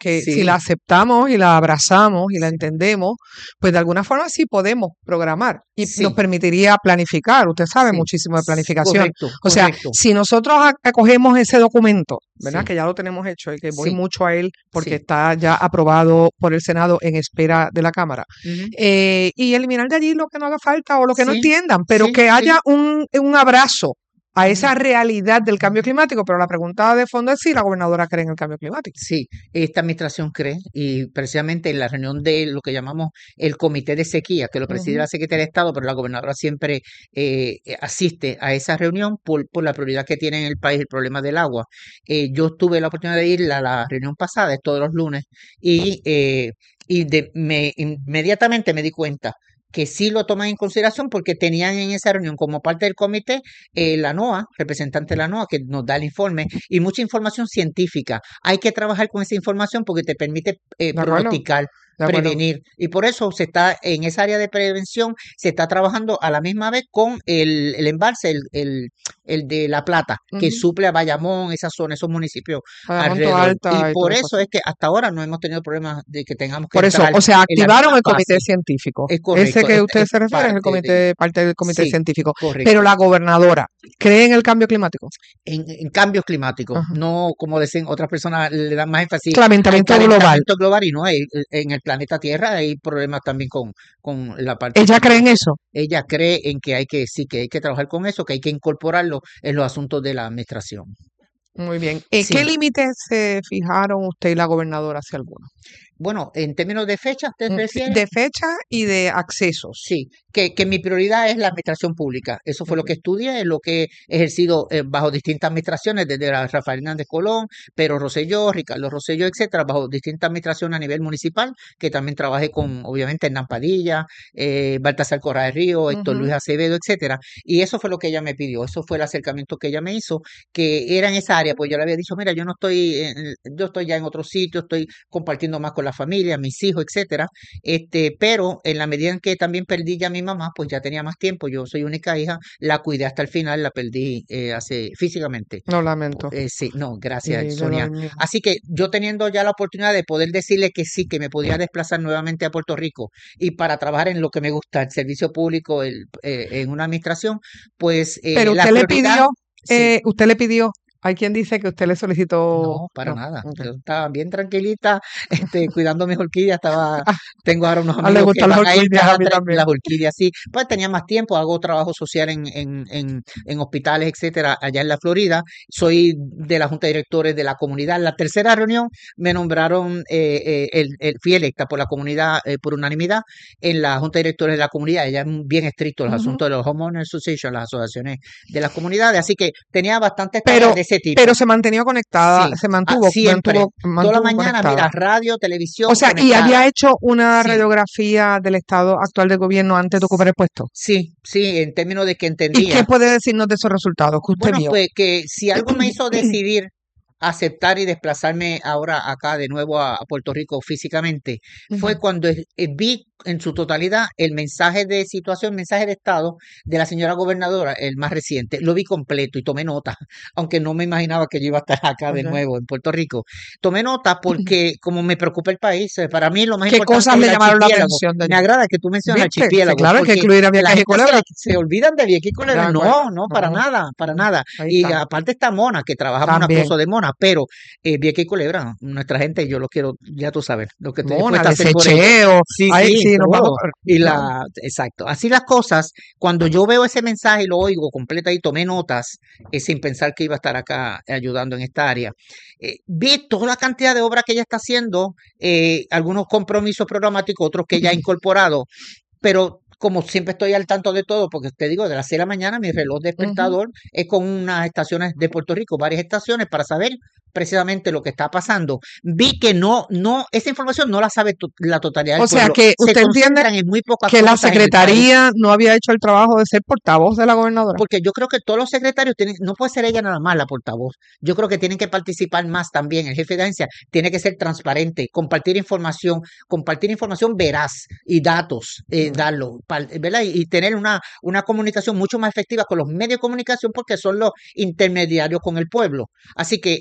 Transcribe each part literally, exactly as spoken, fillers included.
que Sí. si la aceptamos y la abrazamos y la entendemos, pues de alguna forma sí podemos programar y Sí. nos permitiría planificar. Usted sabe Sí. muchísimo de planificación. Correcto, O sea, correcto. si nosotros a- acogemos ese documento, ¿verdad? Sí. Que ya lo tenemos hecho y que voy Sí. mucho a él porque Sí. está ya aprobado por el Senado en espera de la Cámara. Ujú. Eh, y eliminar de allí lo que no haga falta o lo que no Sí, entiendan, pero sí, que sí. haya un, un abrazo a esa Ujú. realidad del cambio climático. Pero la pregunta de fondo es si la gobernadora cree en el cambio climático. Sí, esta administración cree, y precisamente en la reunión de lo que llamamos el Comité de Sequía, que lo preside Ujú. la Secretaría de Estado, pero la gobernadora siempre eh, eh, asiste a esa reunión por, por la prioridad que tiene en el país el problema del agua. Eh, yo tuve la oportunidad de ir a la reunión pasada, es todos los lunes, y, eh, y de, me, inmediatamente me di cuenta que sí lo toman en consideración porque tenían en esa reunión como parte del comité eh, la NOAA, representante de la NOAA, que nos da el informe y mucha información científica. Hay que trabajar con esa información porque te permite eh, ¿De acuerdo? pronosticar, De acuerdo. prevenir. Y por eso se está en esa área de prevención, se está trabajando a la misma vez con el, el embalse, el, el, el de La Plata, que Ujú. suple a Bayamón, esa zona, esos municipios Bayamón, Toa alrededor. Alta Y y por toda esa eso es zona. que hasta ahora no hemos tenido problemas de que tengamos que Por eso, entrar o sea, en la activaron misma el comité fase. científico. Es Ese correcto, que es, usted es se refiere es el parte de, comité, parte del comité sí, científico. Pero correcto. la gobernadora, ¿cree en el cambio climático? En, en cambios climáticos, Ajá. no como dicen otras personas, le dan más énfasis al Calentamiento global. calentamiento global y no, hay- en el planeta Tierra hay problemas también con, con la parte ¿Ella cree en climática. eso? Ella cree en que hay que, sí, que hay que trabajar con eso, que hay que incorporarlo en los asuntos de la administración. Muy bien. Eh, ¿Qué Sí, límites se fijaron usted y la gobernadora, si alguno? bueno, en términos de fecha, ¿te Mm, refieres? De fecha y de accesos. Sí, que, que mi prioridad es la administración pública. Eso fue lo Ok. que estudié, es lo que he ejercido eh, bajo distintas administraciones, desde la Rafael Hernández Colón, Pedro Rosselló, Ricardo Rosselló, etcétera, bajo distintas administraciones a nivel municipal, que también trabajé con, obviamente, Hernán Padilla, eh, Baltasar Correa de Río, Héctor Ujú. Luis Acevedo, etcétera. Y eso fue lo que ella me pidió, eso fue el acercamiento que ella me hizo, que era en esa área, pues yo le había dicho, mira, yo no estoy, en- yo estoy ya en otro sitio, estoy compartiendo más con la familia, mis hijos, etcétera. Este, pero en la medida en que también perdí ya a mi mamá, pues ya tenía más tiempo. Yo soy única hija, la cuidé hasta el final, la perdí eh, hace físicamente. Lo lamento. Eh, sí, no, Y gracias, le Sonia. doy mi... Así que yo teniendo ya la oportunidad de poder decirle que sí, que me podía desplazar nuevamente a Puerto Rico y para trabajar en lo que me gusta, el servicio público, el, eh, en una administración, pues eh, Pero la usted le prioridad, pidió, sí. eh, usted le pidió, hay quien dice que usted le solicitó... No, para No, nada. ok. Yo estaba bien tranquilita, este, cuidando mis orquídeas. Estaba, Ah, tengo ahora unos ah, le amigos que gustan las van a ir orquídeas, a cada mí tres, también. las orquídeas, sí. Pues tenía más tiempo, hago trabajo social en, en, en, en hospitales, etcétera, allá en la Florida. Soy de la Junta de Directores de la comunidad. En la tercera reunión me nombraron, eh, eh, el, el- fui electa por la comunidad, eh, por unanimidad, en la Junta de Directores de la comunidad. Ella es bien estricto los Ujú. asuntos de los Homeowners Association, las asociaciones de las comunidades. Así que tenía bastantes Pero, tareas de ese tipo. pero se mantuvo conectada, Sí, se ah, mantuvo, siempre, mantuvo, toda la mantuvo mañana, mira, conectada. radio, O televisión, sea, y conectada. había hecho una Sí, radiografía del estado actual del gobierno antes de ocupar el puesto. sí, sí, en términos de que ¿Y qué entendía. puede decirnos de esos resultados que usted Bueno, vio? pues que si algo me hizo decidir aceptar y desplazarme ahora acá de nuevo a, a Puerto Rico físicamente, fue Ujú. cuando eh, vi en su totalidad el mensaje de situación, mensaje de estado de la señora gobernadora, el más reciente. Lo vi completo y tomé nota, aunque no me imaginaba que yo iba a estar acá de Ok. nuevo en Puerto Rico. Tomé nota porque como me preocupa el país, eh, para mí lo más ¿Qué importante cosas es le el llamaron la archipiélago. atención de Me allí? agrada que tú mencionas ¿Viste? Sí, archipiélagos, claro, hay que porque incluir a la Vieques y gente se, Culebra. se olvidan de Vieques y De Culebra. acuerdo, No, no, para claro. nada, para Mm, nada. Ahí Y está. aparte está Mona, que trabajamos una También. cosa de Mona, pero eh, Vieques y Culebra, nuestra gente, yo lo quiero, ya tú sabes, lo que estoy Mona, dispuesta a hacer por ellos. desecheo. Sí, Ay, sí, sí, nos vamos. todo. por- Y no, la, exacto. Así las cosas, cuando yo veo ese mensaje y lo oigo completa y tomé notas, eh, sin pensar que iba a estar acá ayudando en esta área, eh, vi toda la cantidad de obras que ella está haciendo, eh, algunos compromisos programáticos, otros que ella ha incorporado, pero como siempre estoy al tanto de todo, porque te digo, de las seis de la mañana mi reloj Ujú. despertador es con unas estaciones de Puerto Rico, varias estaciones, para saber precisamente lo que está pasando. Vi que no, no, esa información no la sabe to- la totalidad del O sea pueblo. que Se usted entiende concentran en muy pocas que la cosas en el país. secretaría no había hecho el trabajo de ser portavoz de la gobernadora. Porque yo creo que todos los secretarios tienen, no puede ser ella nada más la portavoz. Yo creo que tienen que participar más también. El jefe de agencia tiene que ser transparente, compartir información, compartir información veraz y datos, eh, Mm. darlo, pal- ¿verdad? Y, y tener una, una comunicación mucho más efectiva con los medios de comunicación porque son los intermediarios con el pueblo. Así que entendí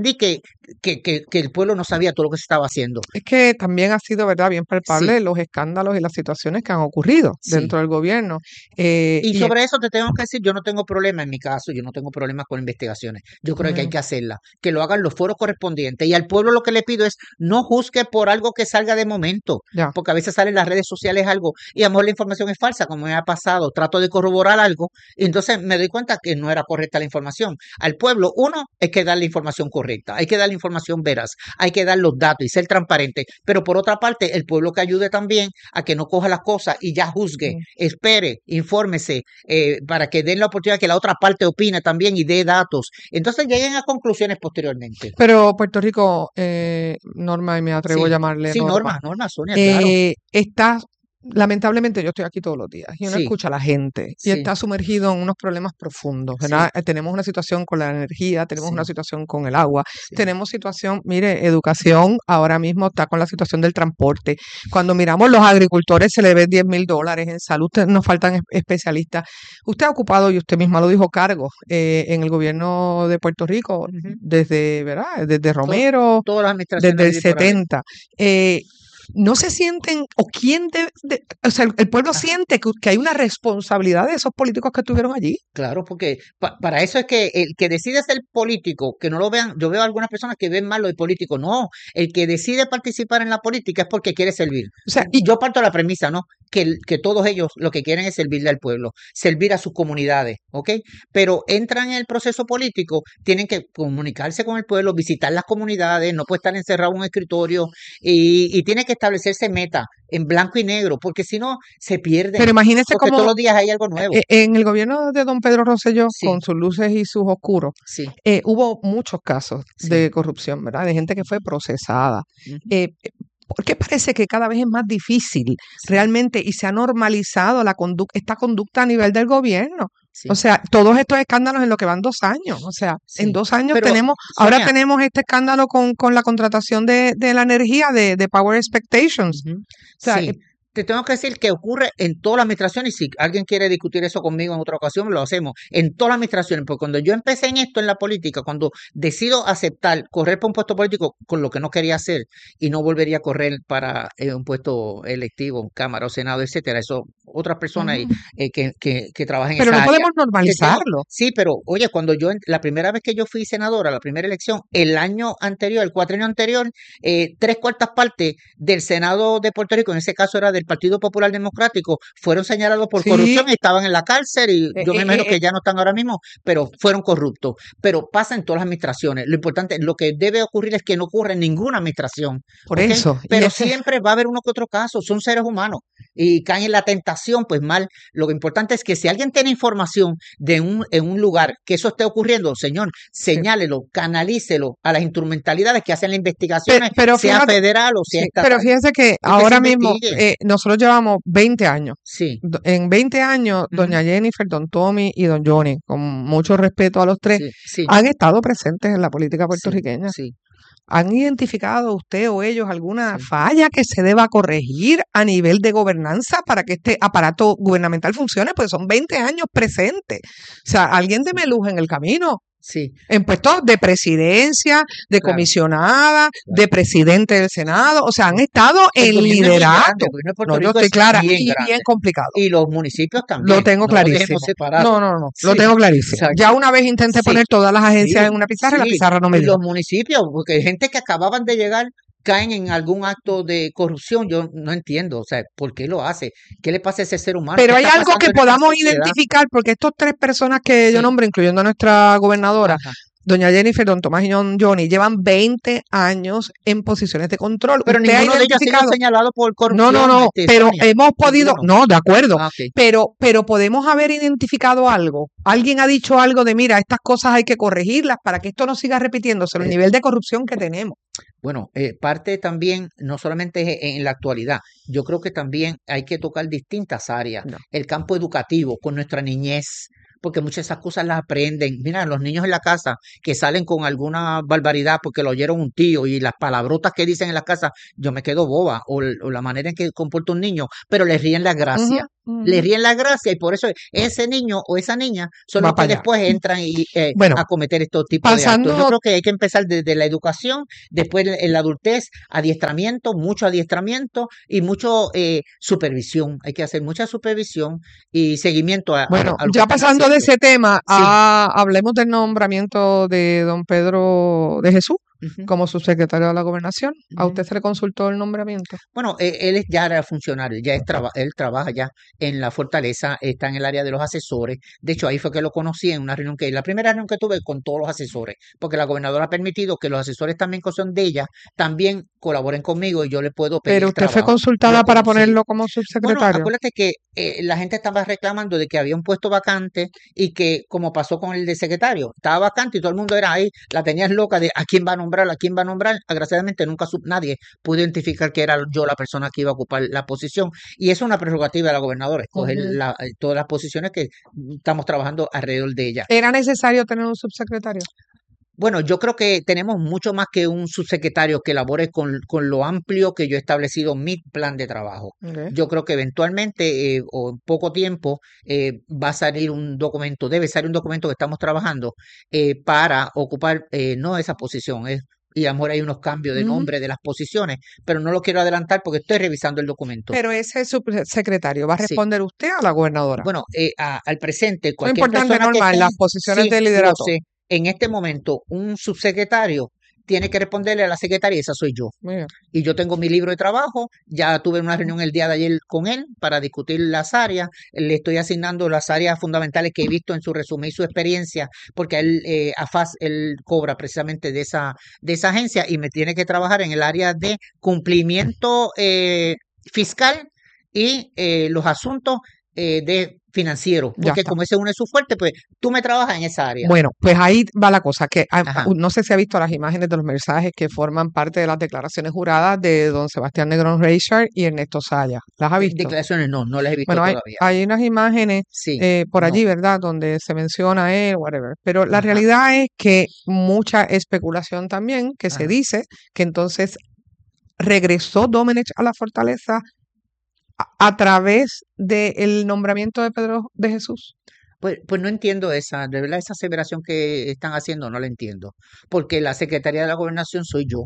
entendí que, que, que, que el pueblo no sabía todo lo que se estaba haciendo. Es que también ha sido, ¿verdad?, bien palpable Sí, los escándalos y las situaciones que han ocurrido sí. dentro del gobierno. Eh, Y y, sobre eso te tengo que decir, yo no tengo problema en mi caso, yo no tengo problemas con investigaciones. Yo creo que hay ujú, que hacerlas, que lo hagan los foros correspondientes. Y al pueblo lo que le pido es no juzgue por algo que salga de momento, ya. porque a veces sale en las redes sociales algo y a lo mejor la información es falsa, como me ha pasado. Trato de corroborar algo y entonces me doy cuenta que no era correcta la información. Al pueblo, uno, hay que dar la información correcta, hay que dar la información veraz, hay que dar los datos y ser transparente. Pero por otra parte, el pueblo que ayude también a que no coja las cosas y ya juzgue, Mm. espere, infórmese, eh, para que den la oportunidad que la otra parte opine también y dé datos. Entonces lleguen a conclusiones posteriormente. Pero Puerto Rico, eh, Norma, y me atrevo a Sí, llamarle sí, Norma, Norma, Norma, Sonia, claro. eh, está, lamentablemente yo estoy aquí todos los días y uno Sí, escucha a la gente y sí, está sumergido en unos problemas profundos, sí, ¿verdad? Eh, Tenemos una situación con la energía, tenemos una sí, situación con el agua, sí. tenemos situación, mire, educación ahora mismo está con la situación del transporte. Cuando miramos los agricultores se le ve diez mil dólares, en salud te- nos faltan es- especialistas. Usted ha ocupado, y usted misma lo dijo, cargos eh, en el gobierno de Puerto Rico Ujú. desde, ¿verdad? Desde To- Romero, todas las administraciones desde el habidas y por haber. setenta. Eh, no se sienten, o quién de, de- o sea, el, el pueblo Ajá. siente que, que hay una responsabilidad de esos políticos que estuvieron allí. Claro, porque pa- para eso es que el que decide ser político, que no lo vean, yo veo algunas personas que ven mal lo de político, no, el que decide participar en la política es porque quiere servir. O sea, y, Yo parto de la premisa, ¿no? Que, el- que todos ellos lo que quieren es servirle al pueblo, servir a sus comunidades, ¿ok? Pero entran en el proceso político, tienen que comunicarse con el pueblo, visitar las comunidades, no puede estar encerrado en un escritorio y, y tiene que establecerse meta en blanco y negro, porque si no, se pierden, pero imagínese porque todos cómo los días hay algo nuevo. eh, en el gobierno de don Pedro Rosselló, con Sí, sus luces y sus oscuros, sí, eh, hubo muchos casos sí. de corrupción, ¿verdad? De gente que fue procesada. Ujú. Eh, eh, ¿Por qué parece que cada vez es más difícil Sí, realmente y se ha normalizado la condu- esta conducta a nivel del gobierno? O sí, sea, todos estos escándalos en lo que van dos años. O sea, en sí. dos años Pero, tenemos, ahora Sonia, tenemos este escándalo con, con la contratación de, de la energía de, de Power Expectations. ujú, O sea, eh, sí, te tengo que decir que ocurre en toda la administración y si alguien quiere discutir eso conmigo en otra ocasión, lo hacemos. En todas las administraciones, porque cuando yo empecé en esto en la política, cuando decido aceptar correr por un puesto político con lo que no quería hacer y no volvería a correr para eh, un puesto electivo, Cámara o Senado, etcétera, eso otras personas eh, mm, eh, que, que, que trabajan en pero no esa área. podemos Te tengo, normalizarlo. sí, pero oye, cuando yo, en- la primera vez que yo fui senadora, la primera elección, el año anterior, el cuatrienio anterior, eh, tres cuartas partes del Senado de Puerto Rico, en ese caso era del Partido Popular Democrático, fueron señalados por Sí, corrupción y estaban en la cárcel y eh, yo me eh, imagino eh, que ya no están ahora mismo, pero fueron corruptos. Pero pasa en todas las administraciones. Lo importante, lo que debe ocurrir es que no ocurra en ninguna administración, por ¿ok? eso. Y Pero ese, siempre va a haber uno que otro caso, son seres humanos y caen en la tentación, pues mal. Lo importante es que si alguien tiene información de un, en un lugar que eso esté ocurriendo, señor, sí. señálelo, canalícelo a las instrumentalidades que hacen las Pe- investigaciones, Pero, sea fíjate, federal o sea sí, pero estatal, fíjese que y que se ahora mismo investigue. eh, nosotros llevamos veinte años. Sí, Do- En veinte años, ujú, doña Jennifer, don Tommy y don Johnny, con mucho respeto a los tres, sí, sí, han estado presentes en la política sí, puertorriqueña. sí, ¿Han identificado usted o ellos alguna sí. falla que se deba corregir a nivel de gobernanza para que este aparato gubernamental funcione? Pues son veinte años presentes. O sea, alguien Sí, deme luz en el camino. sí, En puestos de presidencia, de claro, comisionada, claro. de presidente del Senado, o sea, han Sí. estado El en gobierno es muy grande, liderato. el gobierno de No, Puerto yo Rico estoy es clara bien y bien grande. complicado. Y los municipios Lo también, tengo no lo dejemos clarísimo. separado. No, no, no, lo Sí, tengo clarísimo. Ya exacto. una vez intenté Sí, poner todas las agencias en sí, una pizarra y la sí. pizarra no me Y dio. los municipios, porque hay gente que acababan de llegar caen en algún acto de corrupción. Yo no entiendo, o sea, ¿por qué lo hace? ¿Qué le pasa a ese ser humano? Pero ¿Qué hay está algo pasando que en esta podamos sociedad? identificar, porque estas tres personas que yo Sí, nombré, incluyendo a nuestra gobernadora, ajá. doña Jennifer, don Tomás y don Johnny, llevan veinte años en posiciones de control. Pero ¿Usted ha ninguno de ellos ha sido identificado? señalado por No, no, corrupción, no, este, pero Sonia. hemos podido, Ninguno. no, de acuerdo, Ah, ok. pero, pero podemos haber identificado algo. Alguien ha dicho algo de, mira, estas cosas hay que corregirlas para que esto no siga repitiéndose, el Eh, nivel de corrupción que tenemos. Bueno, eh, parte también, no solamente es en la actualidad, yo creo que también hay que tocar distintas áreas. No. El campo educativo con nuestra niñez, porque muchas de esas cosas las aprenden. Mira, los niños en la casa que salen con alguna barbaridad porque lo oyeron un tío y las palabrotas que dicen en la casa, yo me quedo boba, o, l- o la manera en que comporta un niño, pero le ríen la Ujú, gracia. Le ujú. ríen la gracia y por eso ese niño o esa niña son Va los que para allá. después entran y, eh, Bueno, a cometer estos tipos de actos. Yo pasando, creo que hay que empezar desde la educación, después en en la adultez, adiestramiento, mucho adiestramiento y mucho eh, supervisión. Hay que hacer mucha supervisión y seguimiento a, a lo, bueno, a lo que ya están pasando de haciendo. ese tema, Sí. a, hablemos del nombramiento de don Pedro de Jesús Ujú, como subsecretario de la Gobernación. ¿A ujú. usted se le consultó el nombramiento? Bueno, e- él, es- ya era funcionario, ya es traba- él trabaja ya en la Fortaleza, está en el área de los asesores. De hecho, ahí fue que lo conocí en una reunión que, la primera reunión que tuve con todos los asesores, porque la gobernadora ha permitido que los asesores también que son de ella también colaboren conmigo y yo le puedo Pero pedir usted fue trabajo. Lo consultada para conocí. ponerlo como Bueno, subsecretario. acuérdate que eh, la gente estaba reclamando de que había un puesto vacante y que, como pasó con el de secretario, estaba vacante y todo el mundo era ahí, la tenías loca de a quién va a nombrar, a quién va a nombrar. Desgraciadamente nunca sup- nadie pudo identificar que era yo la persona que iba a ocupar la posición. Y eso es una prerrogativa de la gobernadora, escoger Ujú. la- eh, todas las posiciones que mm, estamos trabajando alrededor de ella. ¿Era necesario tener un subsecretario? Bueno, yo creo que tenemos mucho más que un subsecretario que elabore con, con lo amplio que yo he establecido mi plan de trabajo. Ok. Yo creo que eventualmente eh, o en poco tiempo eh, va a salir un documento, debe salir un documento que estamos trabajando eh, para ocupar eh, no esa posición. Es, y a lo mejor hay unos cambios de Ujú. nombre de las posiciones, pero no lo quiero adelantar porque estoy revisando el documento. Pero ese subsecretario va a Sí. responder usted a la gobernadora. Bueno, eh, a- al presente, Eso es cualquier importante, persona que Norma, esté, en las posiciones sí, de lo liderato. sé. En este momento, un subsecretario tiene que responderle a la secretaria, y esa soy yo. Muy bien. Y yo tengo mi libro de trabajo, ya tuve una reunión el día de ayer con él para discutir las áreas, le estoy asignando las áreas fundamentales que he visto en su resumen y su experiencia, porque él, eh, AFAS, él cobra precisamente de esa, de esa agencia y me tiene que trabajar en el área de cumplimiento eh, fiscal y eh, los asuntos eh, de financieros, Ya porque está. como ese uno es su fuerte, pues tú me trabajas en esa área. Bueno, pues ahí va la cosa, que ah, ah, Ajá. no sé si ha visto las imágenes de los mensajes que forman parte de las declaraciones juradas de don Sebastián Negrón Reichard y Ernesto Saya. ¿Las ha Eh, visto? Declaraciones no, no las he visto Bueno, hay, todavía. hay unas imágenes Sí, eh, por no. allí, ¿verdad? Donde se menciona a él, whatever. Pero la Ajá, realidad es que mucha especulación también, que se ajá. dice que entonces regresó Domenech a la fortaleza a, a través del nombramiento de Pedro de Jesús. Pues, pues no entiendo esa, de verdad, esa aseveración que están haciendo, no la entiendo. Porque la Secretaría de la Gobernación soy yo.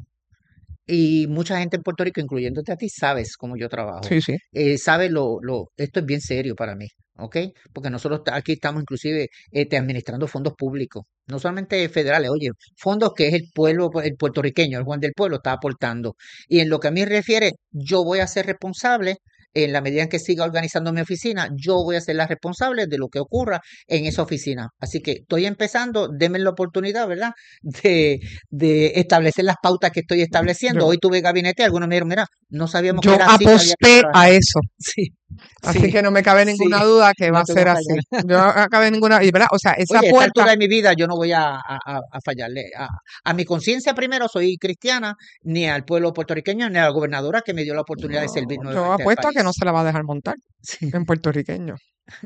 Y mucha gente en Puerto Rico, incluyéndote a ti, sabes cómo yo trabajo. Sí, sí. Eh, sabe lo, lo, esto es bien serio para mí, ¿ok? Porque nosotros ta- aquí estamos inclusive este, administrando fondos públicos, no solamente federales, oye, fondos que es el pueblo, el puertorriqueño, el Juan del Pueblo está aportando. Y en lo que a mí refiere, yo voy a ser responsable. En la medida en que siga organizando mi oficina, yo voy a ser la responsable de lo que ocurra en esa oficina. Así que estoy empezando, denme la oportunidad, ¿verdad? De, de establecer las pautas que estoy estableciendo. Yo, Hoy tuve gabinete, algunos me dijeron, mira, no sabíamos que yo era así que había que aposté a trabajar. eso. Sí, Así sí, que no me cabe sí, ninguna duda que va no a te voy ser a así. fallar. Yo no me cabe ninguna, y verdad, o sea, esa Oye, a esta puerta, altura de mi vida yo no voy a, a, a- a fallarle. A, a mi conciencia primero, soy cristiana, ni al pueblo puertorriqueño, ni a la gobernadora que me dio la oportunidad de servir no, yo nuevamente al apuesto a que no país. se la va a dejar montar Sí, en puertorriqueño.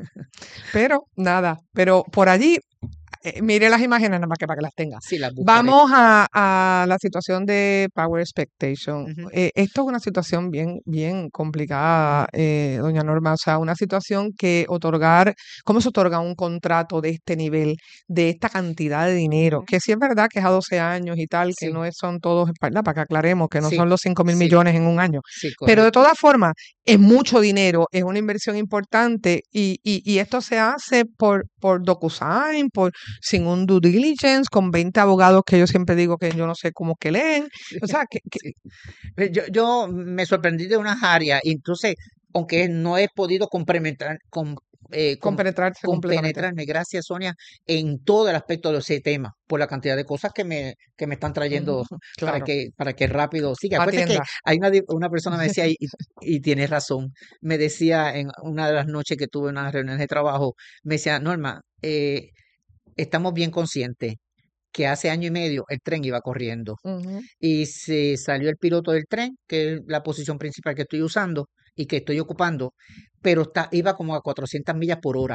Pero nada, pero por allí, eh, mire las imágenes nada más que para que las tenga. sí, las buscaré. Vamos a, a la situación de Power Expectation. Ujú, Eh, esto es una situación bien, bien complicada, eh, doña Norma. O sea, una situación que otorgar, ¿cómo se otorga un contrato de este nivel, de esta cantidad de dinero? ujú. Que sí es verdad que es a doce años y tal, que Sí, no es- son todos, ¿verdad? Para que aclaremos que no sí, son los cinco mil sí, millones en un año. sí, Pero de correcto. todas formas, es mucho dinero, es una inversión importante y, y, y esto se hace por, por DocuSign, por, sin un due diligence, con veinte abogados que yo siempre digo que yo no sé cómo que leen. O sea, que, que Sí. Eh, Yo, yo me sorprendí de unas áreas, y entonces, aunque no he podido complementar, con, eh, com- compenetrarse completamente. compenetrarme, gracias Sonia, en todo el aspecto de ese tema, por la cantidad de cosas que me, que me están trayendo Ujú, para claro, que, para que rápido siga. Acuérdate que atienda. hay una, di- una persona me decía, y, y y tienes razón, me decía en una de las noches que tuve unas reuniones de trabajo, me decía, Norma, eh, estamos bien conscientes que hace año y medio el tren iba corriendo Ujú, y se salió el piloto del tren, que es la posición principal que estoy usando y que estoy ocupando, pero está, iba como a cuatrocientas millas por hora.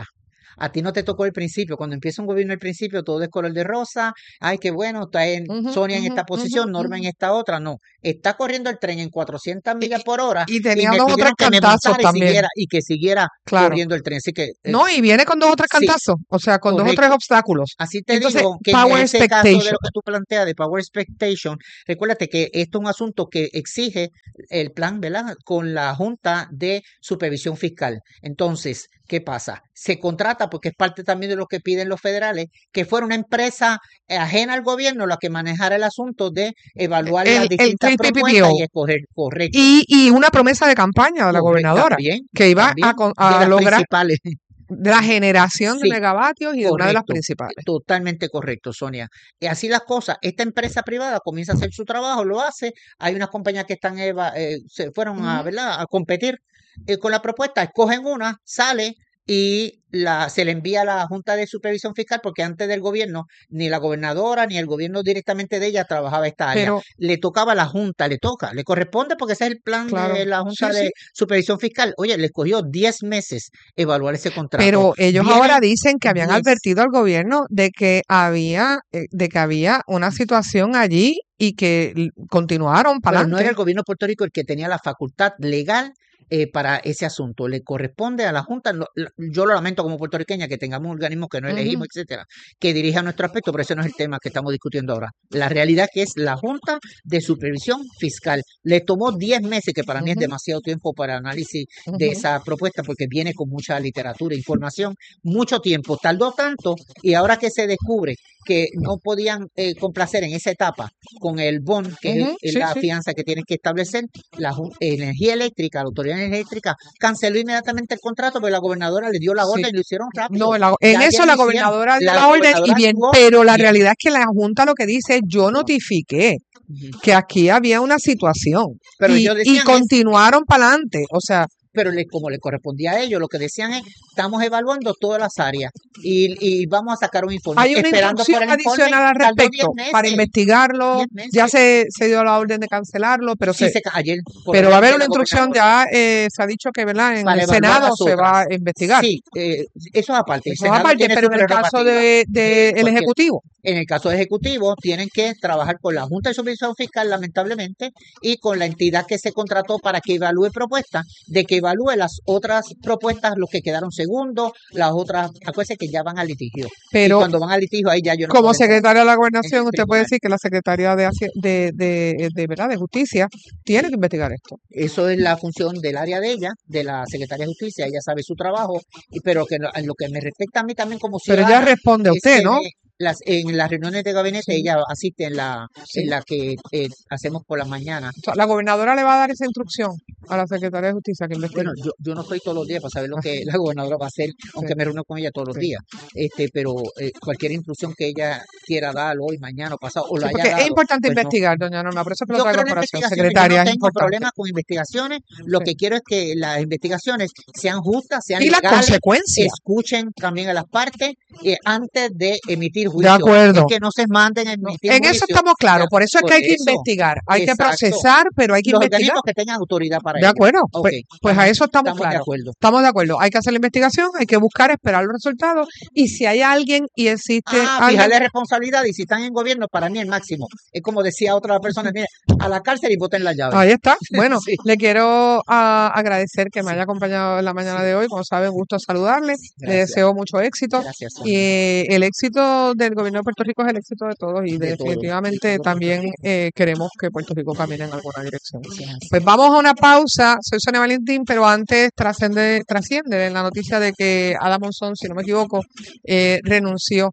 A ti no te tocó el principio. Cuando empieza un gobierno al principio, todo es color de rosa. Ay, qué bueno, está en Ujú, Sonia en ujú, esta ujú, posición, Norma en ujú. esta otra. No, está corriendo el tren en cuatrocientas Y, millas por hora y y tenía me dos o tres pidieron que me cantazos montara y también, siguiera y que siguiera claro. corriendo el tren. Así que eh, No, y viene con dos o tres sí, cantazos, o sea, con dos o tres correcto. obstáculos. Así Y te entonces, digo que en power ese caso de expectation. lo que tú planteas de Power Expectation, recuérdate que esto es un asunto que exige el plan, ¿verdad? Con la Junta de Supervisión Fiscal. Entonces, ¿qué pasa? Se contrata, porque es parte también de lo que piden los federales, que fuera una empresa eh, ajena al gobierno la que manejara el asunto de evaluar las El, el distintas Clean propuestas y P P P O. escoger correcto, Y, y una promesa de campaña de la correcto, gobernadora, también, que iba a, también, con- de a las lograr principales. de la generación de Sí, megavatios y de una de las correcto, principales. totalmente correcto, Sonia. Y así las cosas. Esta empresa privada comienza a hacer su trabajo, lo hace. Hay unas compañías que están eva- eh, se fueron a, Ujú. ¿verdad? a competir eh, con la propuesta, escogen una, sale y la, se le envía a la Junta de Supervisión Fiscal porque antes del gobierno ni la gobernadora ni el gobierno directamente de ella trabajaba esta área. Pero, Le tocaba a la Junta, le toca, le corresponde porque ese es el plan claro, de la sí, Junta sí. de Supervisión Fiscal. Oye, le cogió diez meses evaluar ese contrato. Pero ellos ahora Vienen dicen que habían diez. advertido al gobierno de que había, eh, de que había una situación allí y que l- continuaron para Pero no era el adelante. gobierno de Puerto Rico el que tenía la facultad legal eh, para ese asunto. Le corresponde a la Junta. lo- lo- Yo lo lamento como puertorriqueña que tengamos un organismo que no elegimos, Ujú, etcétera, que dirija nuestro aspecto, pero ese no es el tema que estamos discutiendo ahora. La realidad que es la Junta de Supervisión Fiscal. Le tomó diez meses, que para mí es ujú, demasiado tiempo para análisis de ujú. esa propuesta, porque viene con mucha literatura, información, mucho tiempo. Tardó tanto y ahora que se descubre que no podían eh, complacer en esa etapa con el B O N, que es, Ujú, es sí, la sí. fianza que tienen que establecer, la Jun- Energía Eléctrica, la Autoridad Eléctrica, canceló inmediatamente el contrato porque la gobernadora le dio la Sí. orden y lo hicieron rápido. No, la- en Ya eso ayer la lo hicieron. gobernadora dio La la orden y gobernadora bien, actuó pero la bien. realidad es que la Junta lo que dice es yo notifiqué Ujú. que aquí había una situación Pero y, ellos y decían es, continuaron para adelante. O sea, pero le, como le correspondía a ellos, lo que decían es, estamos evaluando todas las áreas y, y vamos a sacar un informe, hay una esperando instrucción por el informe, adicional al tardó diez respecto para meses, investigarlo. diez Ya meses. se, se dio la orden de cancelarlo, pero Sí, se, se, ca- ayer por pero va a orden haber de una la instrucción, gobernadora. ya eh, se ha dicho que, ¿verdad? En Para el evaluar Senado las se va otras. a investigar. Sí, eh, eso es aparte. El Eso es Senado aparte, tiene pero su en el caso prerrogativa de, de de el cualquier. Ejecutivo, En el caso de ejecutivo, tienen que trabajar con la Junta de Supervisión Fiscal, lamentablemente, y con la entidad que se contrató para que evalúe propuestas, de que evalúe las otras propuestas, los que quedaron segundos, las otras, acuérdense que ya van al litigio. Y pero cuando van al litigio, ahí ya yo no como podemos secretaria de la en Gobernación, el usted puede tribunal. decir que la Secretaría de, Haci- de, de, de, ¿verdad? de Justicia tiene que investigar esto. Eso es la función del área de ella, de la Secretaria de Justicia. Ella sabe su trabajo, y, pero que no- en lo que me respecta a mí también como Pero ella ciudadana, responde a es usted, que ¿no? me- las, en las reuniones de gabinete Sí, ella asiste en la, sí. en la que eh, hacemos por la mañana. O sea, la gobernadora le va a dar esa instrucción a la Secretaría de Justicia que investigue. Bueno, yo, yo no estoy todos los días para saber lo que la gobernadora va a hacer, Sí, aunque me reúno con ella todos los sí. días. Este, pero eh, cualquier instrucción que ella quiera dar hoy, mañana o pasado, o Sí, lo haya porque es dado, importante pues no. investigar, doña Norma, por eso que lo Yo traigo creo a en colación. investigaciones, yo Secretaria, no es tengo importante. problemas con investigaciones. Lo Sí. que quiero es que las investigaciones sean justas, sean Y las legales, consecuencias. escuchen también a las partes eh, antes de emitir De juicio. Es acuerdo. que no se manden a No, emitir en eso juicio. estamos claros. Ya, Por eso es por que hay que eso, investigar. Hay que exacto. procesar, pero hay que Los investigar. organismos que tengan autoridad para De ello. acuerdo. Ok, Pues, pues a estamos, eso estamos estamos de claros. acuerdo. Estamos de acuerdo. Hay que hacer la investigación, hay que buscar, esperar los resultados. Y si hay alguien y existe Ah, alguien. fijarle responsabilidad y si están en gobierno, para mí el máximo. Es como decía otra persona, mire, a la cárcel y boten la llave. Ahí está. Bueno, Sí, le quiero ah, agradecer que me sí, haya acompañado en la mañana sí. de hoy. Como sabe, un gusto saludarle. Le Gracias, deseo mucho éxito. gracias, Y Sonia. eh, el éxito del gobierno de Puerto Rico es el éxito de todos. Y De todo. definitivamente también eh, queremos que Puerto Rico camine en alguna dirección. Sí, es así. Pues vamos a una pausa. Soy Sonia Valentín, pero antes trasciende, trasciende en la noticia de que Adam Monzón, si no me equivoco, eh, renunció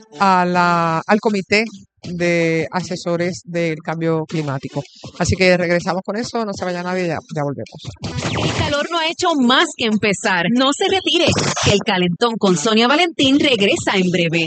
a la, al comité de asesores del cambio climático. Así que regresamos con eso, no se vaya nadie, ya, ya volvemos. El calor no ha hecho más que empezar. No se retire, que el calentón con Sonia Valentín regresa en breve.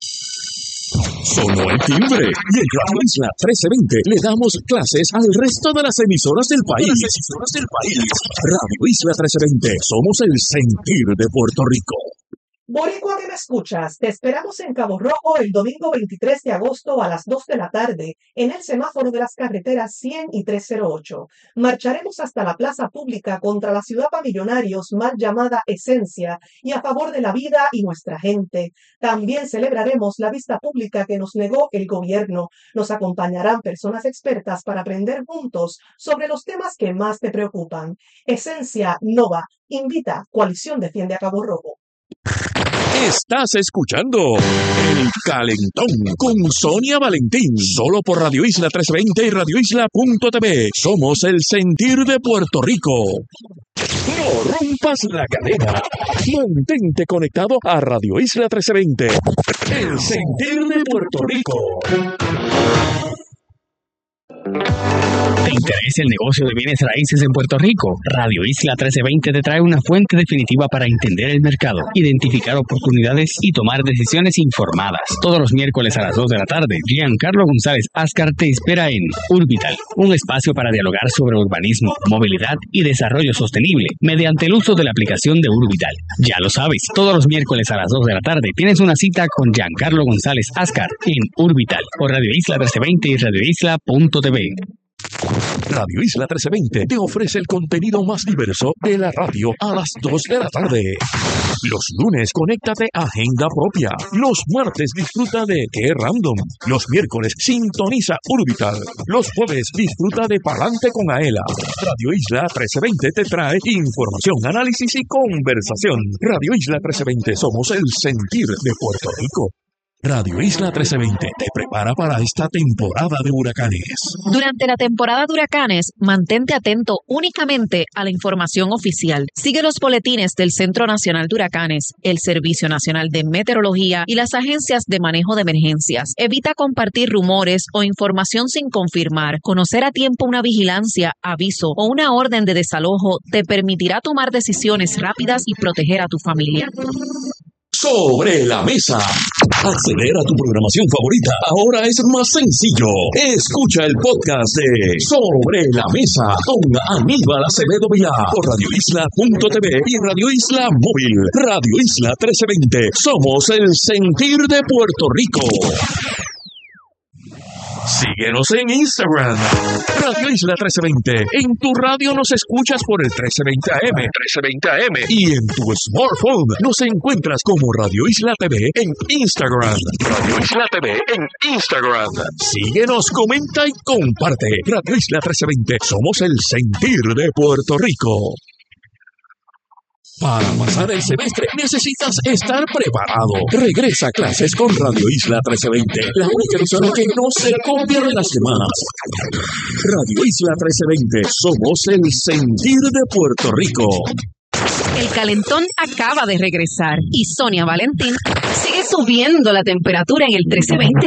Sonó el timbre y en Radio Isla trece veinte le damos clases al resto de las emisoras del país. Las emisoras del país. Radio Isla trece veinte, somos el sentir de Puerto Rico. Boricua que me escuchas, te esperamos en Cabo Rojo el domingo veintitrés de agosto a las dos de la tarde en el semáforo de las carreteras cien y trescientos ocho. Marcharemos hasta la plaza pública contra la ciudad para millonarios mal llamada Esencia y a favor de la vida y nuestra gente. También celebraremos la vista pública que nos negó el gobierno. Nos acompañarán personas expertas para aprender juntos sobre los temas que más te preocupan. Esencia Nova invita Coalición Defiende a Cabo Rojo. Estás escuchando El Calentón con Sonia Valentín, solo por Radio Isla trescientos veinte y radio isla punto t v. Somos el sentir de Puerto Rico. No rompas la cadena. Mantente conectado a Radio Isla trescientos veinte, el sentir de Puerto Rico. ¿Te interesa el negocio de bienes raíces en Puerto Rico? Radio Isla trece veinte te trae una fuente definitiva para entender el mercado, identificar oportunidades y tomar decisiones informadas. Todos los miércoles a las dos de la tarde, Giancarlo González Ascar te espera en Urbital, un espacio para dialogar sobre urbanismo, movilidad y desarrollo sostenible mediante el uso de la aplicación de Urbital. Ya lo sabes, todos los miércoles a las dos de la tarde tienes una cita con Giancarlo González Ascar en Urbital por Radio Isla trece veinte y radio isla punto t v. Radio Isla trescientos veinte te ofrece el contenido más diverso de la radio a las dos de la tarde. Los lunes, conéctate a Agenda Propia. Los martes, disfruta de Qué Random. Los miércoles, sintoniza Urbital. Los jueves, disfruta de Palante con Aela. Radio Isla trescientos veinte te trae información, análisis y conversación. Radio Isla trescientos veinte, somos el sentir de Puerto Rico. Radio Isla trescientos veinte te prepara para esta temporada de huracanes. Durante la temporada de huracanes, mantente atento únicamente a la información oficial. Sigue los boletines del Centro Nacional de Huracanes, el Servicio Nacional de Meteorología y las agencias de manejo de emergencias. Evita compartir rumores o información sin confirmar. Conocer a tiempo una vigilancia, aviso o una orden de desalojo te permitirá tomar decisiones rápidas y proteger a tu familia. Sobre la mesa. Acceder a tu programación favorita ahora es más sencillo. Escucha el podcast de Sobre la Mesa con Aníbal Acevedo Vilá por radio isla punto t v y Radio Isla Móvil. Radio Isla trescientos veinte. Somos el sentir de Puerto Rico. Síguenos en Instagram, Radio Isla trescientos veinte. En tu radio nos escuchas por el trece veinte A M, trece veinte A M. Y en tu smartphone nos encuentras como Radio Isla T V en Instagram. Radio Isla T V en Instagram. Síguenos, comenta y comparte. Radio Isla trescientos veinte. Somos el sentir de Puerto Rico. Para pasar el semestre necesitas estar preparado. Regresa a clases con Radio Isla trescientos veinte, la única emisora que no se copia de las demás. Radio Isla trescientos veinte, somos el sentir de Puerto Rico. El calentón acaba de regresar y Sonia Valentín sigue subiendo la temperatura en el trece veinte.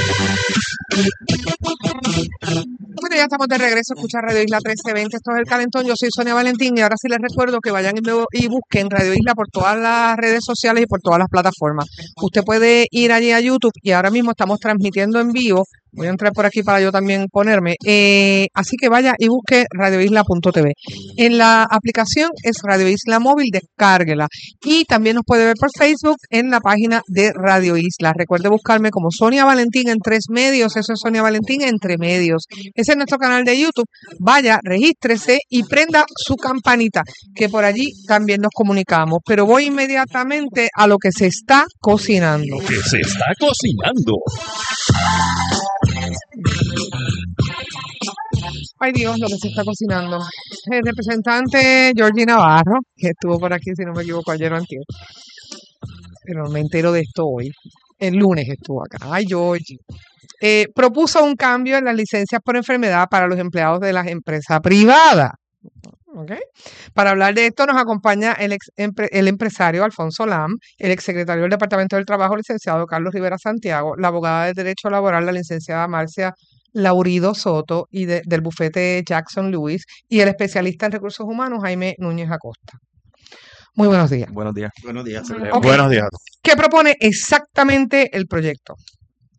Bueno, ya estamos de regreso a escuchar Radio Isla trece veinte. Esto es El Calentón. Yo soy Sonia Valentín y ahora sí les recuerdo que vayan y busquen Radio Isla por todas las redes sociales y por todas las plataformas. Usted puede ir allí a YouTube y ahora mismo estamos transmitiendo en vivo. Voy a entrar por aquí para yo también ponerme. Eh, así que vaya y busque radio isla punto t v. En la aplicación es Radio Isla Móvil, descárguela. Y también nos puede ver por Facebook en la página de Radio Isla. Recuerde buscarme como Sonia Valentín en tres medios. Eso es Sonia Valentín entre medios. Ese es nuestro canal de YouTube. Vaya, regístrese y prenda su campanita, que por allí también nos comunicamos. Pero voy inmediatamente a lo que se está cocinando. ¿Qué se está cocinando? Ay Dios, lo que se está cocinando. El representante Georgie Navarro, que estuvo por aquí, si no me equivoco, ayer o antier. Pero me entero de esto hoy. El lunes estuvo acá. Ay, Georgie. Eh, propuso un cambio en las licencias por enfermedad para los empleados de las empresas privadas. ¿Okay? Para hablar de esto nos acompaña el, ex, el empresario Alfonso Lam, el exsecretario del Departamento del Trabajo, licenciado Carlos Rivera Santiago, la abogada de Derecho Laboral, la licenciada Marcia Laurido Soto, y de, del bufete Jackson Lewis, y el especialista en recursos humanos Jaime Núñez Acosta. Muy buenos días. Buenos días. Buenos días. Okay. Buenos días. ¿Qué propone exactamente el proyecto?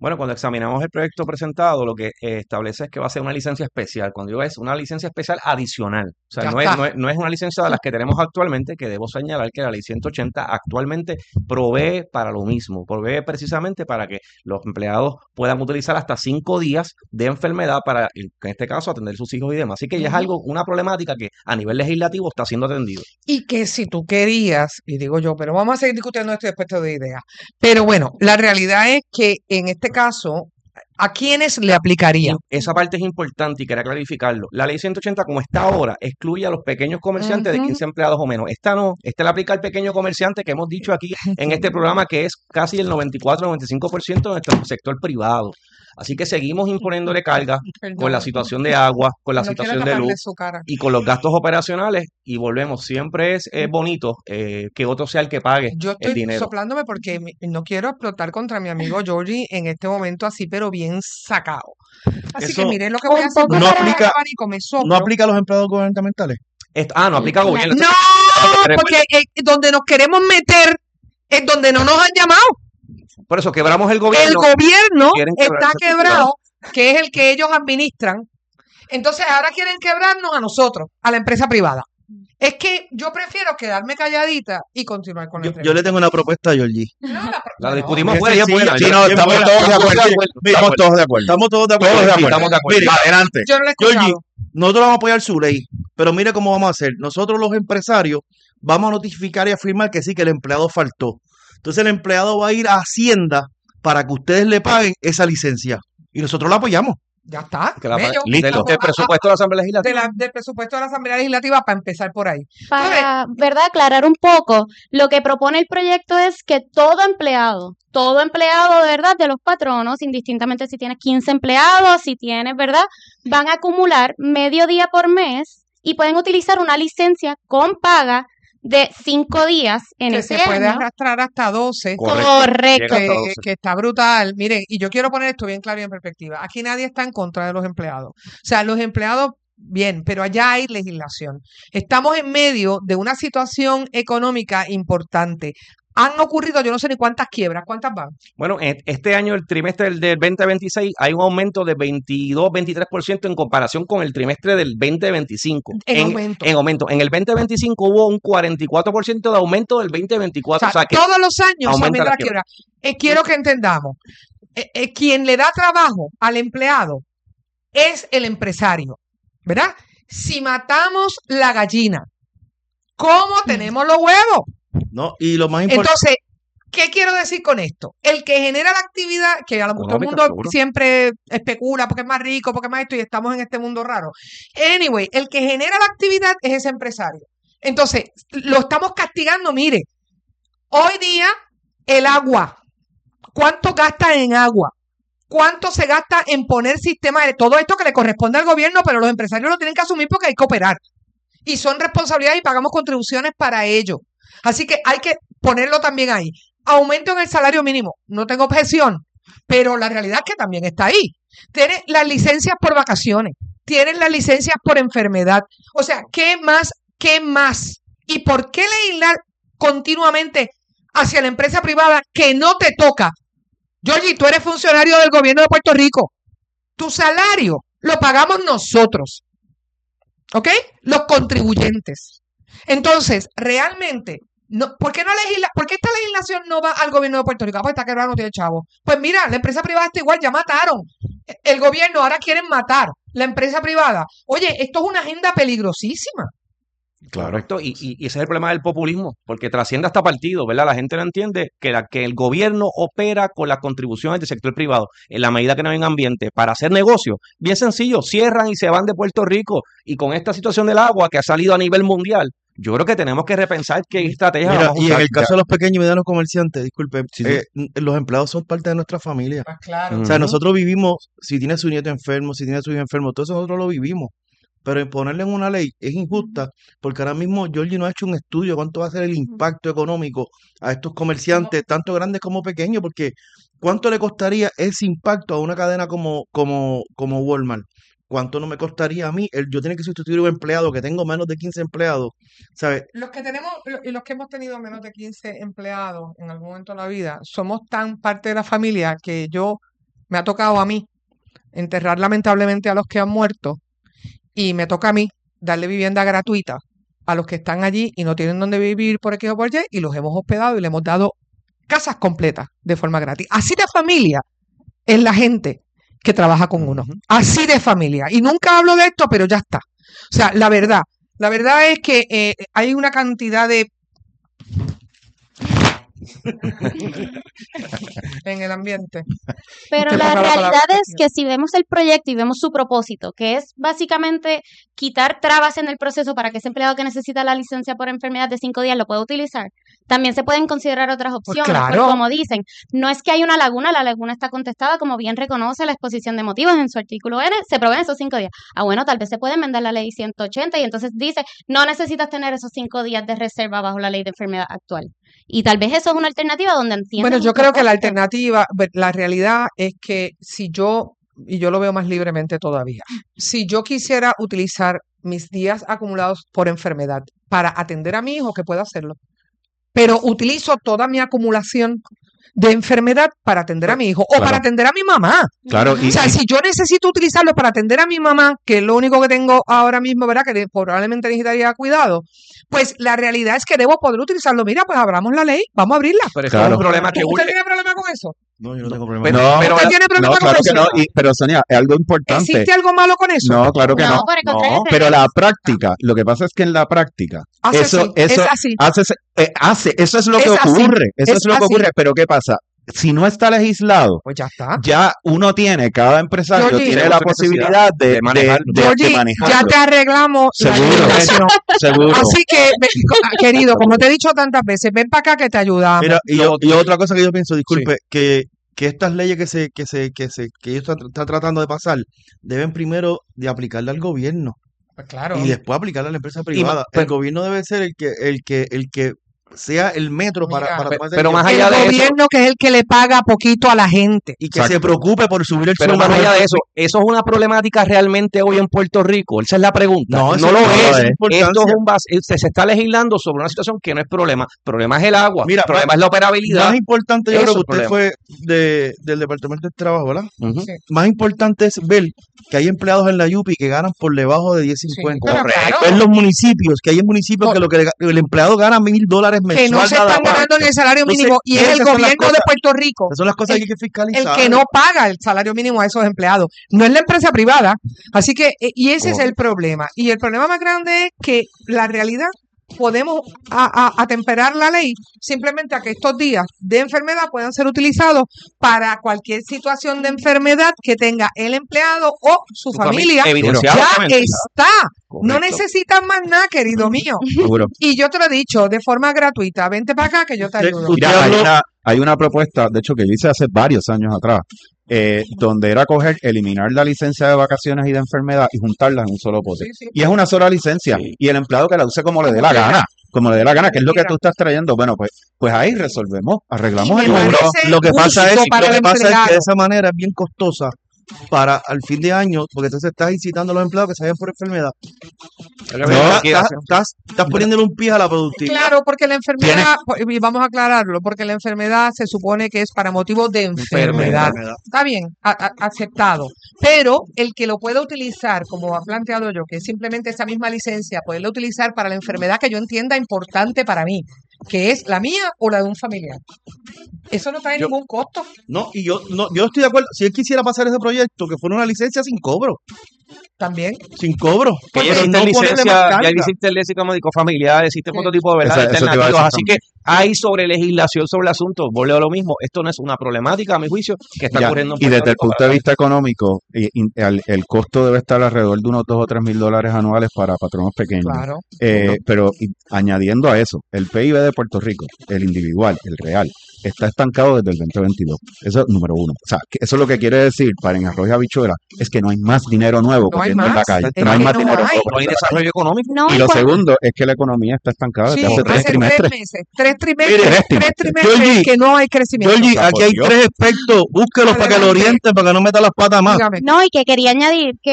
Bueno, cuando examinamos el proyecto presentado, lo que eh, establece es que va a ser una licencia especial. Cuando digo es una licencia especial adicional. O sea, Ya no es, está. no es, no es una licencia de las que tenemos actualmente, que debo señalar que la ley ciento ochenta actualmente provee para lo mismo. Provee precisamente para que los empleados puedan utilizar hasta cinco días de enfermedad para, en este caso, atender sus hijos y demás. Así que ya es Ujú. algo, una problemática que a nivel legislativo está siendo atendido. Y que si tú querías, y digo yo, pero vamos a seguir discutiendo esto y después te doy ideas. Pero bueno, la realidad es que en este caso, ¿a quiénes le aplicaría? Y esa parte es importante y quería clarificarlo. La ley ciento ochenta, como está ahora, excluye a los pequeños comerciantes de Ujú. quince empleados o menos. Esta no, esta le aplica al pequeño comerciante que hemos dicho aquí en este programa que es casi el noventa y cuatro, noventa y cinco por ciento de nuestro sector privado. Así que seguimos imponiéndole carga con la Perdón, situación de agua, con la no quiero situación de taparle luz su cara. y con los gastos operacionales. Y volvemos, siempre es eh, bonito eh, que otro sea el que pague Yo el estoy dinero. soplándome porque mi- no quiero explotar contra mi amigo Georgie en este momento así, pero bien sacado. Así que Eso miren lo que voy a Un hacer. poco Voy no a para- apagar el aplica, abanico, me no soplo. aplica a los empleados gubernamentales. Esto- ah, no aplica a La- gobierno. No, Pero- porque eh, donde nos queremos meter es donde no nos han llamado. Por eso quebramos el El gobierno. gobierno quieren quebrar está el sector quebrado, que es el que ellos administran. Entonces ahora quieren quebrarnos a nosotros, a la empresa privada. Es que yo prefiero quedarme calladita y continuar con la Yo, yo entrevista. le tengo una propuesta a Georgie. No, la, La no, discutimos Bien fuera y es sencilla, buena. sí, Yo- no, yo- estamos yo- todos de yo- acuerdo. yo- yo- Estamos todos de acuerdo. Estamos todos de acuerdo. Todos de Sí, acuerdo. estamos de acuerdo. Mire, Mire, adelante. yo no la he Georgie, escuchado. nosotros vamos a apoyar su ley, pero mire cómo vamos a hacer. Nosotros los empresarios vamos a notificar y afirmar que sí, que el empleado faltó. Entonces el empleado va a ir a Hacienda para que ustedes le paguen esa licencia. Y nosotros la apoyamos. Ya está. que la- bello. del, Vamos del a- presupuesto de la Asamblea a- de Legislativa. la- del presupuesto de la Asamblea Legislativa para empezar por ahí. Para, ¿verdad? Aclarar un poco, lo que propone el proyecto es que todo empleado, todo empleado, de verdad, de los patronos, indistintamente si tienes quince empleados, si tienes, ¿verdad? Van a acumular medio día por mes y pueden utilizar una licencia con paga de cinco días en Que ese se puede año. arrastrar hasta doce. Correcto. Correcto. Llega hasta que, doce. que está brutal. Miren, y yo quiero poner esto bien claro y en perspectiva. Aquí nadie está en contra de los empleados. O sea, los empleados, bien, pero allá hay legislación. Estamos en medio de una situación económica importante. Han ocurrido, yo no sé ni cuántas quiebras, ¿cuántas van? Bueno, e- este año, el trimestre del del veinte veintiséis, hay un aumento de veintidós, veintitrés por ciento en comparación con el trimestre del veinte veinticinco. En aumento. En aumento. En el veinte veinticinco hubo un cuarenta y cuatro por ciento de aumento del veinte O veinticuatro. sea, O sea, que todos los años se aumenta aumenta la la quiebra. Eh, quiero que entendamos. eh, eh, quien le da trabajo al empleado es el empresario, ¿verdad? Si matamos la gallina, ¿cómo tenemos los huevos? ¿No? Y lo más importante. Entonces, ¿qué quiero decir con esto? El que genera la actividad, que a lo mejor todo el Económica, mundo seguro. siempre especula porque es más rico, porque es más esto, y estamos en este mundo raro. Anyway, el que genera la actividad es ese empresario. Entonces, lo estamos castigando, mire, hoy día el agua, ¿cuánto gasta en agua? ¿Cuánto se gasta en poner sistemas de todo esto que le corresponde al gobierno, pero los empresarios lo tienen que asumir porque hay que operar? Y son responsabilidades y pagamos contribuciones para ello. Así que hay que ponerlo también ahí. Aumento en el salario mínimo. No tengo objeción, pero la realidad es que también está ahí. Tienes las licencias por vacaciones, tienes las licencias por enfermedad. O sea, ¿qué más? ¿Qué más? ¿Y por qué legislar continuamente hacia la empresa privada que no te toca? Georgie, tú eres funcionario del gobierno de Puerto Rico. Tu salario lo pagamos nosotros. ¿Ok? Los contribuyentes. Entonces, realmente, no, ¿por qué no legisla, por qué esta legislación no va al gobierno de Puerto Rico? Ah, pues está quebrado, no tiene chavo. Pues mira, la empresa privada está igual, ya mataron. El gobierno ahora quieren matar la empresa privada. Oye, esto es una agenda peligrosísima. Correcto, y, y, y ese es el problema del populismo, porque trasciende hasta partido, ¿verdad? La gente no entiende que, la, que el gobierno opera con las contribuciones del sector privado en la medida que no hay un ambiente para hacer negocio. Bien sencillo, cierran y se van de Puerto Rico, y con esta situación del agua que ha salido a nivel mundial, yo creo que tenemos que repensar qué estrategia Mira, vamos a y en usar. el caso de los pequeños y medianos comerciantes, disculpe, Sí, sí. eh, n- los empleados son parte de nuestra familia. Pues claro. Mm. O sea, Ujú. nosotros vivimos, si tiene su nieto enfermo, si tiene su hijo enfermo, todo eso nosotros lo vivimos. Pero en ponerle en una ley es injusta, porque ahora mismo Georgie no ha hecho un estudio de cuánto va a ser el impacto económico a estos comerciantes, tanto grandes como pequeños, porque cuánto le costaría ese impacto a una cadena como, como, como Walmart. ¿Cuánto no me costaría a mí el yo tener que sustituir un empleado que tengo menos de quince empleados? ¿Sabes? Los que tenemos lo- y los que hemos tenido menos de quince empleados en algún momento de la vida, somos tan parte de la familia que yo me ha tocado a mí enterrar lamentablemente a los que han muerto y me toca a mí darle vivienda gratuita a los que están allí y no tienen dónde vivir por aquí o por allá y los hemos hospedado y le hemos dado casas completas de forma gratis. Así de familia es la gente que trabaja con uno. Así de familia. Y nunca hablo de esto, pero ya está. O sea, la verdad, la verdad es que eh, hay una cantidad de en el ambiente. Pero Usted la ponga la palabra realidad que es que si vemos el proyecto y vemos su propósito, que es básicamente quitar trabas en el proceso para que ese empleado que necesita la licencia por enfermedad de cinco días lo pueda utilizar, también se pueden considerar otras Pues opciones. Porque claro. como dicen, no es que hay una laguna, la laguna está contestada, como bien reconoce la exposición de motivos en su artículo N, se proveen esos cinco días. Ah, bueno, tal vez se puede enmendar la ley ciento ochenta y entonces dice, no necesitas tener esos cinco días de reserva bajo la ley de enfermedad actual. Y tal vez eso es una alternativa donde entiendan. Bueno, yo un creo que la propósito. alternativa, ve- la realidad es que si yo, y yo lo veo más libremente todavía, si yo quisiera utilizar mis días acumulados por enfermedad para atender a mi hijo, que puedo hacerlo, pero utilizo toda mi acumulación de enfermedad para atender a mi hijo o Claro. para atender a mi mamá. Claro, y, O sea, y- si yo necesito utilizarlo para atender a mi mamá, que es lo único que tengo ahora mismo, ¿verdad? Que de- probablemente necesitaría cuidado, pues la realidad es que debo poder utilizarlo. Mira, pues abramos la ley, vamos a abrirla. Pero eso Claro. es un problema que ¿Usted urge. tiene problema con eso? No, yo no tengo problema. Pero, no, pero ¿Usted tiene problema no, con claro que eso? no. Y, pero Sonia, es algo importante. ¿Existe algo malo con eso? No, claro que No, no. por el contrario, No, es pero la real. práctica, lo que pasa es que en la práctica, Hace eso, así, eso es así. hace, eh, hace, eso es lo que Es así, ocurre, eso es, es lo que así. ocurre, pero ¿qué pasa? Si no está legislado, Pues ya está. ya uno tiene, cada empresario Georgie, tiene tengo la su necesidad posibilidad de, de de, manejarlo. de- de Georgie, ya manejarlo. te arreglamos la Seguro. inundación. Seguro. Así que, ve- co- querido, como te he dicho tantas veces, ven para acá que te ayudamos. Mira, y, Lo yo- otro- y otra cosa que yo pienso, disculpe, que, que estas leyes que se, que se, que se, que ellos están, están tratando de pasar, deben primero de aplicarle al gobierno Pues claro. y después aplicarle a la empresa privada. pero- el gobierno debe ser el que, el que, el que sea el metro para, Mira, para pe- tomar esa pero decisión. más El allá de eso, gobierno que es el que le paga poquito a la gente. y que se Exacto. preocupe por subir el pero sueldo. más a los allá de eso, ¿eso es una problemática realmente hoy en Puerto Rico? Esa es la pregunta. No, eso no lo no es. es Esto importancia. es un bas- eh, se, se está legislando sobre una situación que no es problema. El problema es el agua. Mira, el problema es la operabilidad. Más importante, yo Eso creo que es el usted fue de, del Departamento del Trabajo, ¿verdad? Ujú. Sí. Más importante es ver que hay empleados en la Yupi que ganan por debajo de diez cincuenta. pero claro. Ver los municipios, que hay municipios Por- que lo que le- el empleado gana mil dólares Que mensual no se nada están más. ganando ni el salario Entonces, mínimo y es esas el son las gobierno de cosas- Puerto Rico Esas son las cosas el- que hay que el fiscalizar. que no paga el salario mínimo a esos empleados. No es la empresa privada. Así que, eh, y ese es el problema. Y el problema más grande es que la realidad podemos a- a- atemperar la ley simplemente a que estos días de enfermedad puedan ser utilizados para cualquier situación de enfermedad que tenga el empleado o su, Su familia. familia, evidenciadamente. Ya está. No Correcto. necesitan más nada, querido mío. Seguro. Y yo te lo he dicho de forma gratuita. Vente para acá que yo te Usted- ayudo. usted Mira, hay habló- una, hay una propuesta, de hecho, que yo hice hace varios años atrás, eh, donde era coger, eliminar la licencia de vacaciones y de enfermedad y juntarlas en un solo pote. Sí, sí. Y es una sola licencia. Y el empleado que la use como le dé la Como quiera. gana. Como le dé la gana, que es lo que quiera. tú estás trayendo. Bueno, pues, pues ahí resolvemos, arreglamos Y el me número. parece Lo que pasa es, justo para lo que el pasa es que empleado. de esa manera es bien costosa para al fin de año, porque entonces estás incitando a los empleados que se vayan por enfermedad. Lo que No, me estás, liquidación. estás, estás poniéndole un pie a la productividad. Claro, porque la enfermedad, y vamos a aclararlo, porque la enfermedad se supone que es para motivos de enfermedad. Enfermedad. Está bien, a- a- aceptado. Pero el que lo pueda utilizar, como ha planteado yo, que es simplemente esa misma licencia, poderla utilizar para la enfermedad que yo entienda importante para mí, que es la mía o la de un familiar. Eso no trae Yo- ningún costo. No, y yo no, yo estoy de acuerdo. Si él quisiera pasar ese proyecto, que fuera una licencia sin cobro. También. Sin cobro. Que ya Pero existe no ponerle licencia, más ya carga. existe el léxico médico familiar, existe Sí. otro tipo de verdad Esa- eso te iba a alternativas. decir Así que hay sobre legislación sobre el asunto. Vuelvo a lo mismo. Esto no es una problemática, a mi juicio, que está Ya, ocurriendo en y Puerto desde el Rico punto para de vista económico, y- y el, el costo debe estar alrededor de unos dos o tres mil dólares anuales para patronos pequeños. Claro. Eh, pero y- añadiendo a eso, el P I B de Puerto Rico, el individual, el real, está estancado desde el veinte veintidós. Eso es número uno. O sea, que eso es lo que quiere decir para en arroz y habichuela, es que no hay más dinero nuevo No hay corriendo en la más. calle. Es No hay que más no dinero hay. nuevo. No hay desarrollo económico. No, Y y lo cuan- segundo es que la economía está estancada Sí, desde hace tres hace tres trimestres. meses. Tres trimestres. Mire, tres trimestres. trimestres Georgie, que no hay crecimiento. Georgie, sea, aquí por hay Dios. tres expertos. Búsquelos para que lo Adelante. orienten, para que no meta las patas más. Dígame. No, y que quería añadir que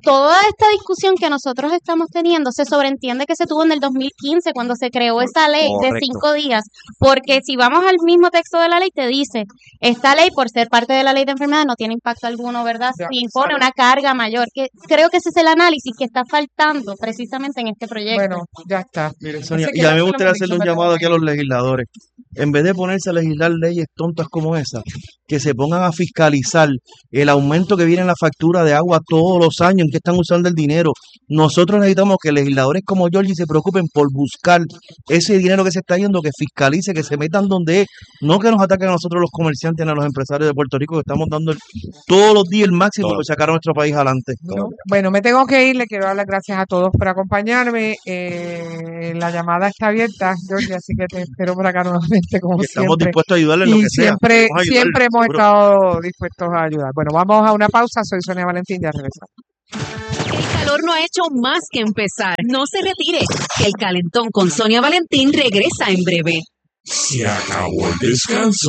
toda esta discusión que nosotros estamos teniendo se sobreentiende que se tuvo en el dos mil quince cuando se creó esa ley de Correcto. cinco días, porque si vamos al mismo texto de la ley te dice, esta ley por ser parte de la ley de enfermedad no tiene impacto alguno, ¿verdad? Ya, Si impone sabe. una carga mayor, que creo que ese es el análisis que está faltando precisamente en este proyecto. Bueno, ya está. Miren, Así Sonia, que y a ya mí me se lo gustaría hemos hacerle dicho un varias llamado aquí a los veces. legisladores. En vez de ponerse a legislar leyes tontas como esa, que se pongan a fiscalizar el aumento que viene en la factura de agua todos los años, en que están usando el dinero. Nosotros necesitamos que legisladores como Georgie se preocupen por buscar ese dinero que se está yendo, que fiscalice, que se metan donde es, no que nos ataquen a nosotros los comerciantes, ni a los empresarios de Puerto Rico, que estamos dando el- todos los días el máximo Todo. por sacar a nuestro país adelante. ¿No? Bueno, me tengo que ir. Le quiero dar las gracias a todos por acompañarme. Eh, la llamada está abierta, Georgie, así que te espero por acá nuevamente, como Y estamos siempre. dispuestos a ayudarle en lo Y que sea. siempre, Vamos a ayudar, siempre hemos seguro. estado dispuestos a ayudar. Bueno, vamos a una pausa. Soy Sonia Valentín, ya regresamos. El calor no ha hecho más que empezar. No se retire, que el calentón con Sonia Valentín regresa en breve. Se acabó el descanso.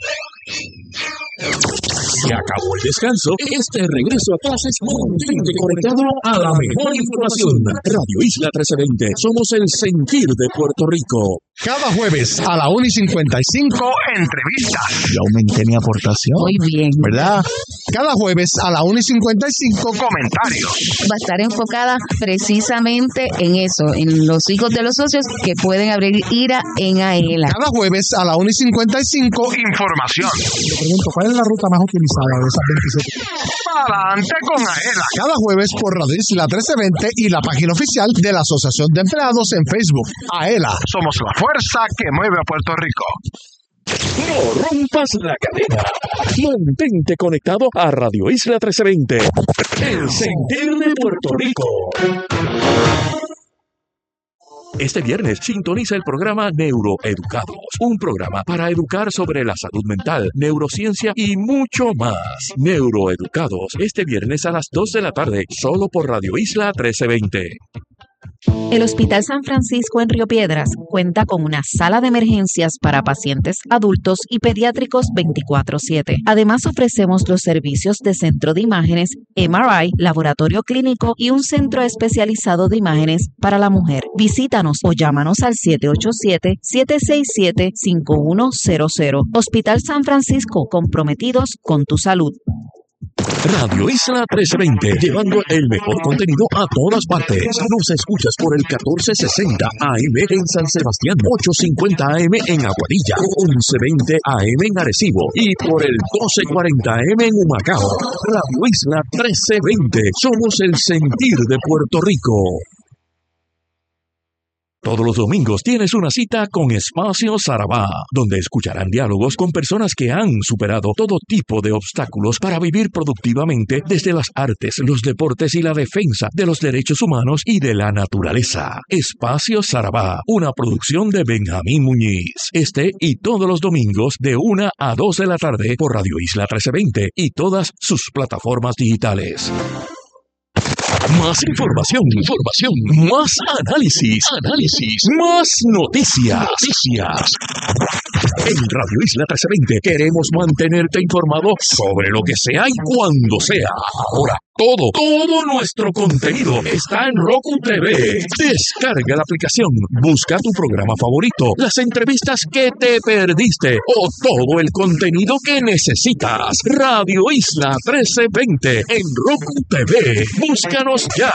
Se acabó el descanso. Este regreso a clases mantente conectado a la mejor información. Radio Isla trece veinte. Somos el sentir de Puerto Rico. Cada jueves a la una y cincuenta y cinco, entrevistas. Yo aumenté mi aportación. Muy bien. ¿Verdad? Cada jueves a la una y cincuenta y cinco, comentarios. Va a estar enfocada precisamente en eso, en los hijos de los socios que pueden abrir ira en AELA. Cada jueves a la una y cincuenta y cinco, información. Le pregunto, ¿cuál es la ruta más utilizada de esas veintisiete? Adelante con AELA. Cada jueves por Radio Isla trece veinte y la página oficial de la Asociación de Empleados en Facebook. AELA, somos la fuerza que mueve a Puerto Rico. No rompas la cadena. Mantente conectado a Radio Isla trece veinte. El sentir de Puerto Rico. Este viernes sintoniza el programa Neuroeducados, un programa para educar sobre la salud mental, neurociencia y mucho más. Neuroeducados, este viernes a las dos de la tarde, solo por Radio Isla trece veinte. El Hospital San Francisco en Río Piedras cuenta con una sala de emergencias para pacientes adultos y pediátricos veinticuatro siete. Además, ofrecemos los servicios de centro de imágenes, M R I, laboratorio clínico y un centro especializado de imágenes para la mujer. Visítanos o llámanos al siete ocho siete, siete seis siete, cinco uno cero cero. Hospital San Francisco, comprometidos con tu salud. Radio Isla trece veinte, llevando el mejor contenido a todas partes. Nos escuchas por el catorce sesenta A M en San Sebastián, ochocientos cincuenta A M en Aguadilla, once veinte A M en Arecibo y por el doce cuarenta A M en Humacao. Radio Isla trece veinte, somos el sentir de Puerto Rico. Todos los domingos tienes una cita con Espacio Sarabá, donde escucharán diálogos con personas que han superado todo tipo de obstáculos para vivir productivamente desde las artes, los deportes y la defensa de los derechos humanos y de la naturaleza. Espacio Sarabá, una producción de Benjamín Muñiz. Este y todos los domingos de una a dos de la tarde por Radio Isla trece veinte y todas sus plataformas digitales. Más información, información, más análisis, análisis, más noticias, noticias. En Radio Isla trece veinte queremos mantenerte informado sobre lo que sea y cuando sea. Ahora, todo, todo nuestro contenido está en Roku T V. Descarga la aplicación, busca tu programa favorito, las entrevistas que te perdiste o todo el contenido que necesitas. Radio Isla trece veinte en Roku T V. Búscanos ya.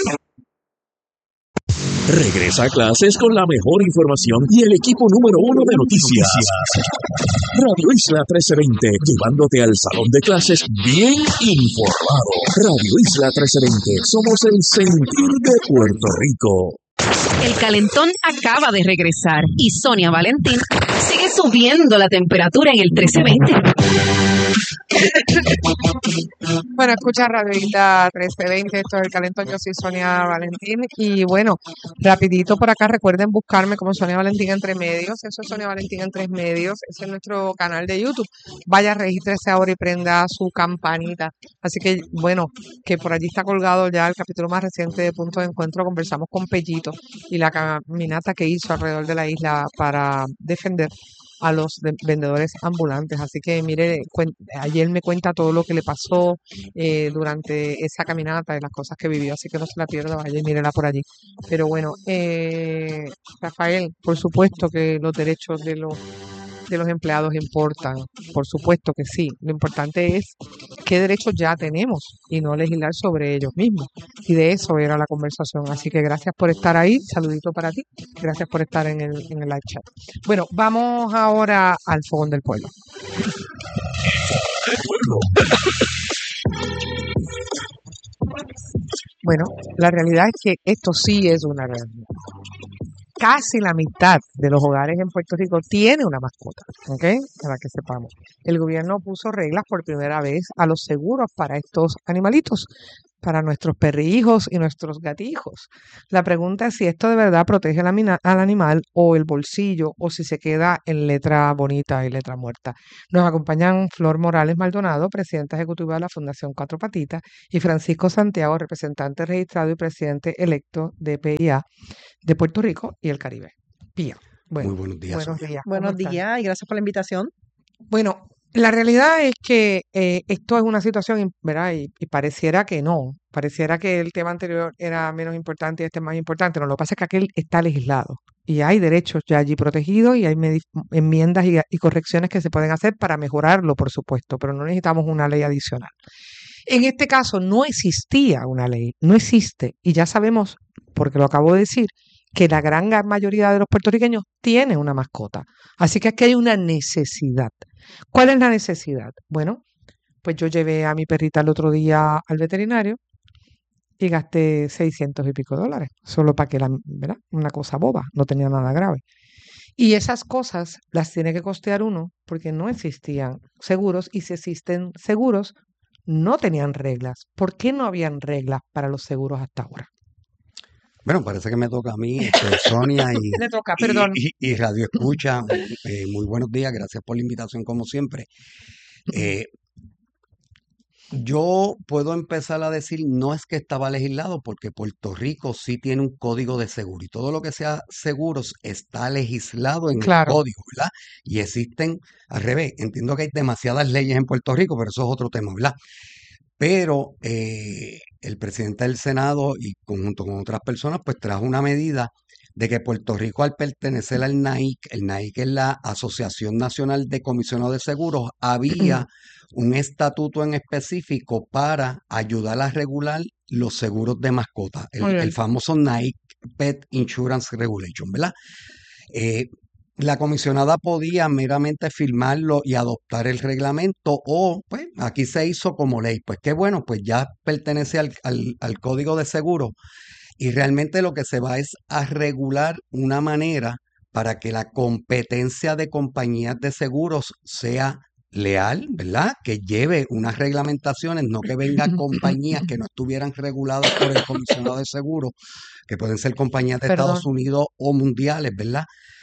Regresa a clases con la mejor información y el equipo número uno de noticias. Radio Isla trece veinte, llevándote al salón de clases bien informado. Radio Isla trece veinte, somos el sentir de Puerto Rico. El calentón acaba de regresar y Sonia Valentín sigue subiendo la temperatura en el trece veinte. Bueno, escucha Radio Isla trece veinte, esto es El Calentón, yo soy Sonia Valentín y bueno, rapidito por acá, recuerden buscarme como Sonia Valentín Entre Medios, eso es Sonia Valentín en Tres Medios, ese es nuestro canal de YouTube, vaya, regístrese ahora y prenda su campanita, así que bueno, que por allí está colgado ya el capítulo más reciente de Punto de Encuentro, conversamos con Pellito y la caminata que hizo alrededor de la isla para defender a los de- vendedores ambulantes. Así que mire, cuen- ayer me cuenta todo lo que le pasó eh, durante esa caminata y las cosas que vivió, así que no se la pierda, vaya y mírela por allí. Pero bueno, eh, Rafael, por supuesto que los derechos de los de los empleados importan, por supuesto que sí. Lo importante es qué derechos ya tenemos y no legislar sobre ellos mismos. Y de eso era la conversación. Así que gracias por estar ahí. Saludito para ti. Gracias por estar en el, en el live chat. Bueno, vamos ahora al Fogón del Pueblo. Bueno, la realidad es que esto sí es una realidad. Casi la mitad de los hogares en Puerto Rico tiene una mascota, ¿ok? Para que sepamos. El gobierno puso reglas por primera vez a los seguros para estos animalitos, para nuestros perrijos y nuestros gatijos. La pregunta es si esto de verdad protege al, amina- al animal o el bolsillo o si se queda en letra bonita y letra muerta. Nos acompañan Flor Morales Maldonado, presidenta ejecutiva de la Fundación Cuatro Patitas, y Francisco Santiago, representante registrado y presidente electo de P I A de Puerto Rico y el Caribe. Pía. Bueno, Muy buenos días. buenos Sonia. días. ¿Cómo Buenos están? días y gracias por la invitación. Bueno, la realidad es que eh, esto es una situación, im- ¿verdad? Y, y pareciera que no, pareciera que el tema anterior era menos importante y este es más importante. No, lo que pasa es que aquel está legislado y hay derechos ya allí protegidos y hay medi- enmiendas y, y correcciones que se pueden hacer para mejorarlo, por supuesto, pero no necesitamos una ley adicional. En este caso no existía una ley, no existe, y ya sabemos, porque lo acabo de decir, que la gran ga- mayoría de los puertorriqueños tiene una mascota. Así que aquí hay una necesidad. ¿Cuál es la necesidad? Bueno, pues yo llevé a mi perrita el otro día al veterinario y gasté seiscientos y pico dólares, solo para que la, ¿verdad? Una cosa boba, no tenía nada grave. Y esas cosas las tiene que costear uno porque no existían seguros y si existen seguros, no tenían reglas. ¿Por qué no habían reglas para los seguros hasta ahora? Bueno, parece que me toca a mí, este, Sonia y, Le toca, y, perdón. y- y Radio Escucha. Eh, muy buenos días, gracias por la invitación como siempre. Eh, yo puedo empezar a decir, no es que estaba legislado, porque Puerto Rico sí tiene un código de seguro y todo lo que sea seguros está legislado en el Claro. código, ¿verdad? Y existen, al revés, entiendo que hay demasiadas leyes en Puerto Rico, pero eso es otro tema, ¿verdad? Pero eh, el presidente del Senado y conjunto con otras personas, pues trajo una medida de que Puerto Rico, al pertenecer al N A I C, el N A I C es la Asociación Nacional de Comisionados de Seguros, había un estatuto en específico para ayudar a regular los seguros de mascotas, el, Muy el bien. famoso N A I C Pet Insurance Regulation, ¿verdad? Eh, la comisionada podía meramente firmarlo y adoptar el reglamento o, pues, aquí se hizo como ley. Pues qué bueno, pues ya pertenece al, al, al Código de Seguro y realmente lo que se va es a regular una manera para que la competencia de compañías de seguros sea leal, ¿verdad? Que lleve unas reglamentaciones, no que vengan compañías que no estuvieran reguladas por el comisionado de seguros, que pueden ser compañías de Perdón. Estados Unidos o mundiales, ¿verdad?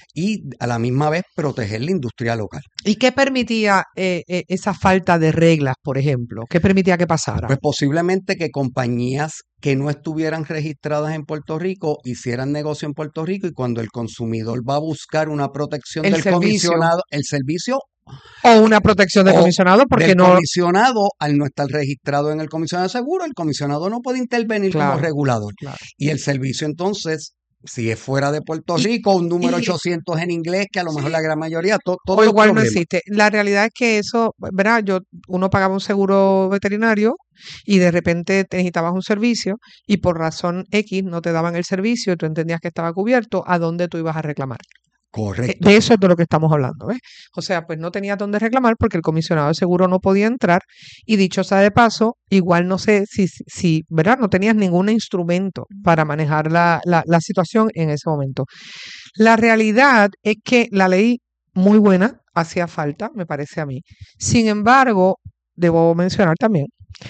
Y a la misma vez proteger la industria local. ¿Y qué permitía eh, eh, esa falta de reglas, por ejemplo? ¿Qué permitía que pasara? Pues posiblemente que compañías que no estuvieran registradas en Puerto Rico hicieran negocio en Puerto Rico y cuando el consumidor va a buscar una protección El del servicio. comisionado, el servicio O una protección de o comisionado, porque del no. comisionado, al no estar registrado en el comisionado de seguro, el comisionado no puede intervenir como Claro, regulador. claro. Y el servicio entonces, si es fuera de Puerto Rico, un número y- ochocientos en inglés, que a lo mejor Sí. la gran mayoría, to- todos O los igual no problemas. existe. La realidad es que eso, ¿verdad? Yo, uno pagaba un seguro veterinario y de repente te necesitabas un servicio y por razón X no te daban el servicio y tú entendías que estaba cubierto, ¿a dónde tú ibas a reclamar? Eh, Correcto. De eso es de lo que estamos hablando, ¿ves? O sea, pues no tenía dónde reclamar porque el comisionado de seguro no podía entrar y dicho sea de paso, igual no sé si, si si, ¿verdad? No tenías ningún instrumento para manejar la, la, la situación en ese momento. La realidad es que la ley muy buena hacía falta, me parece a mí. Sin embargo, debo mencionar también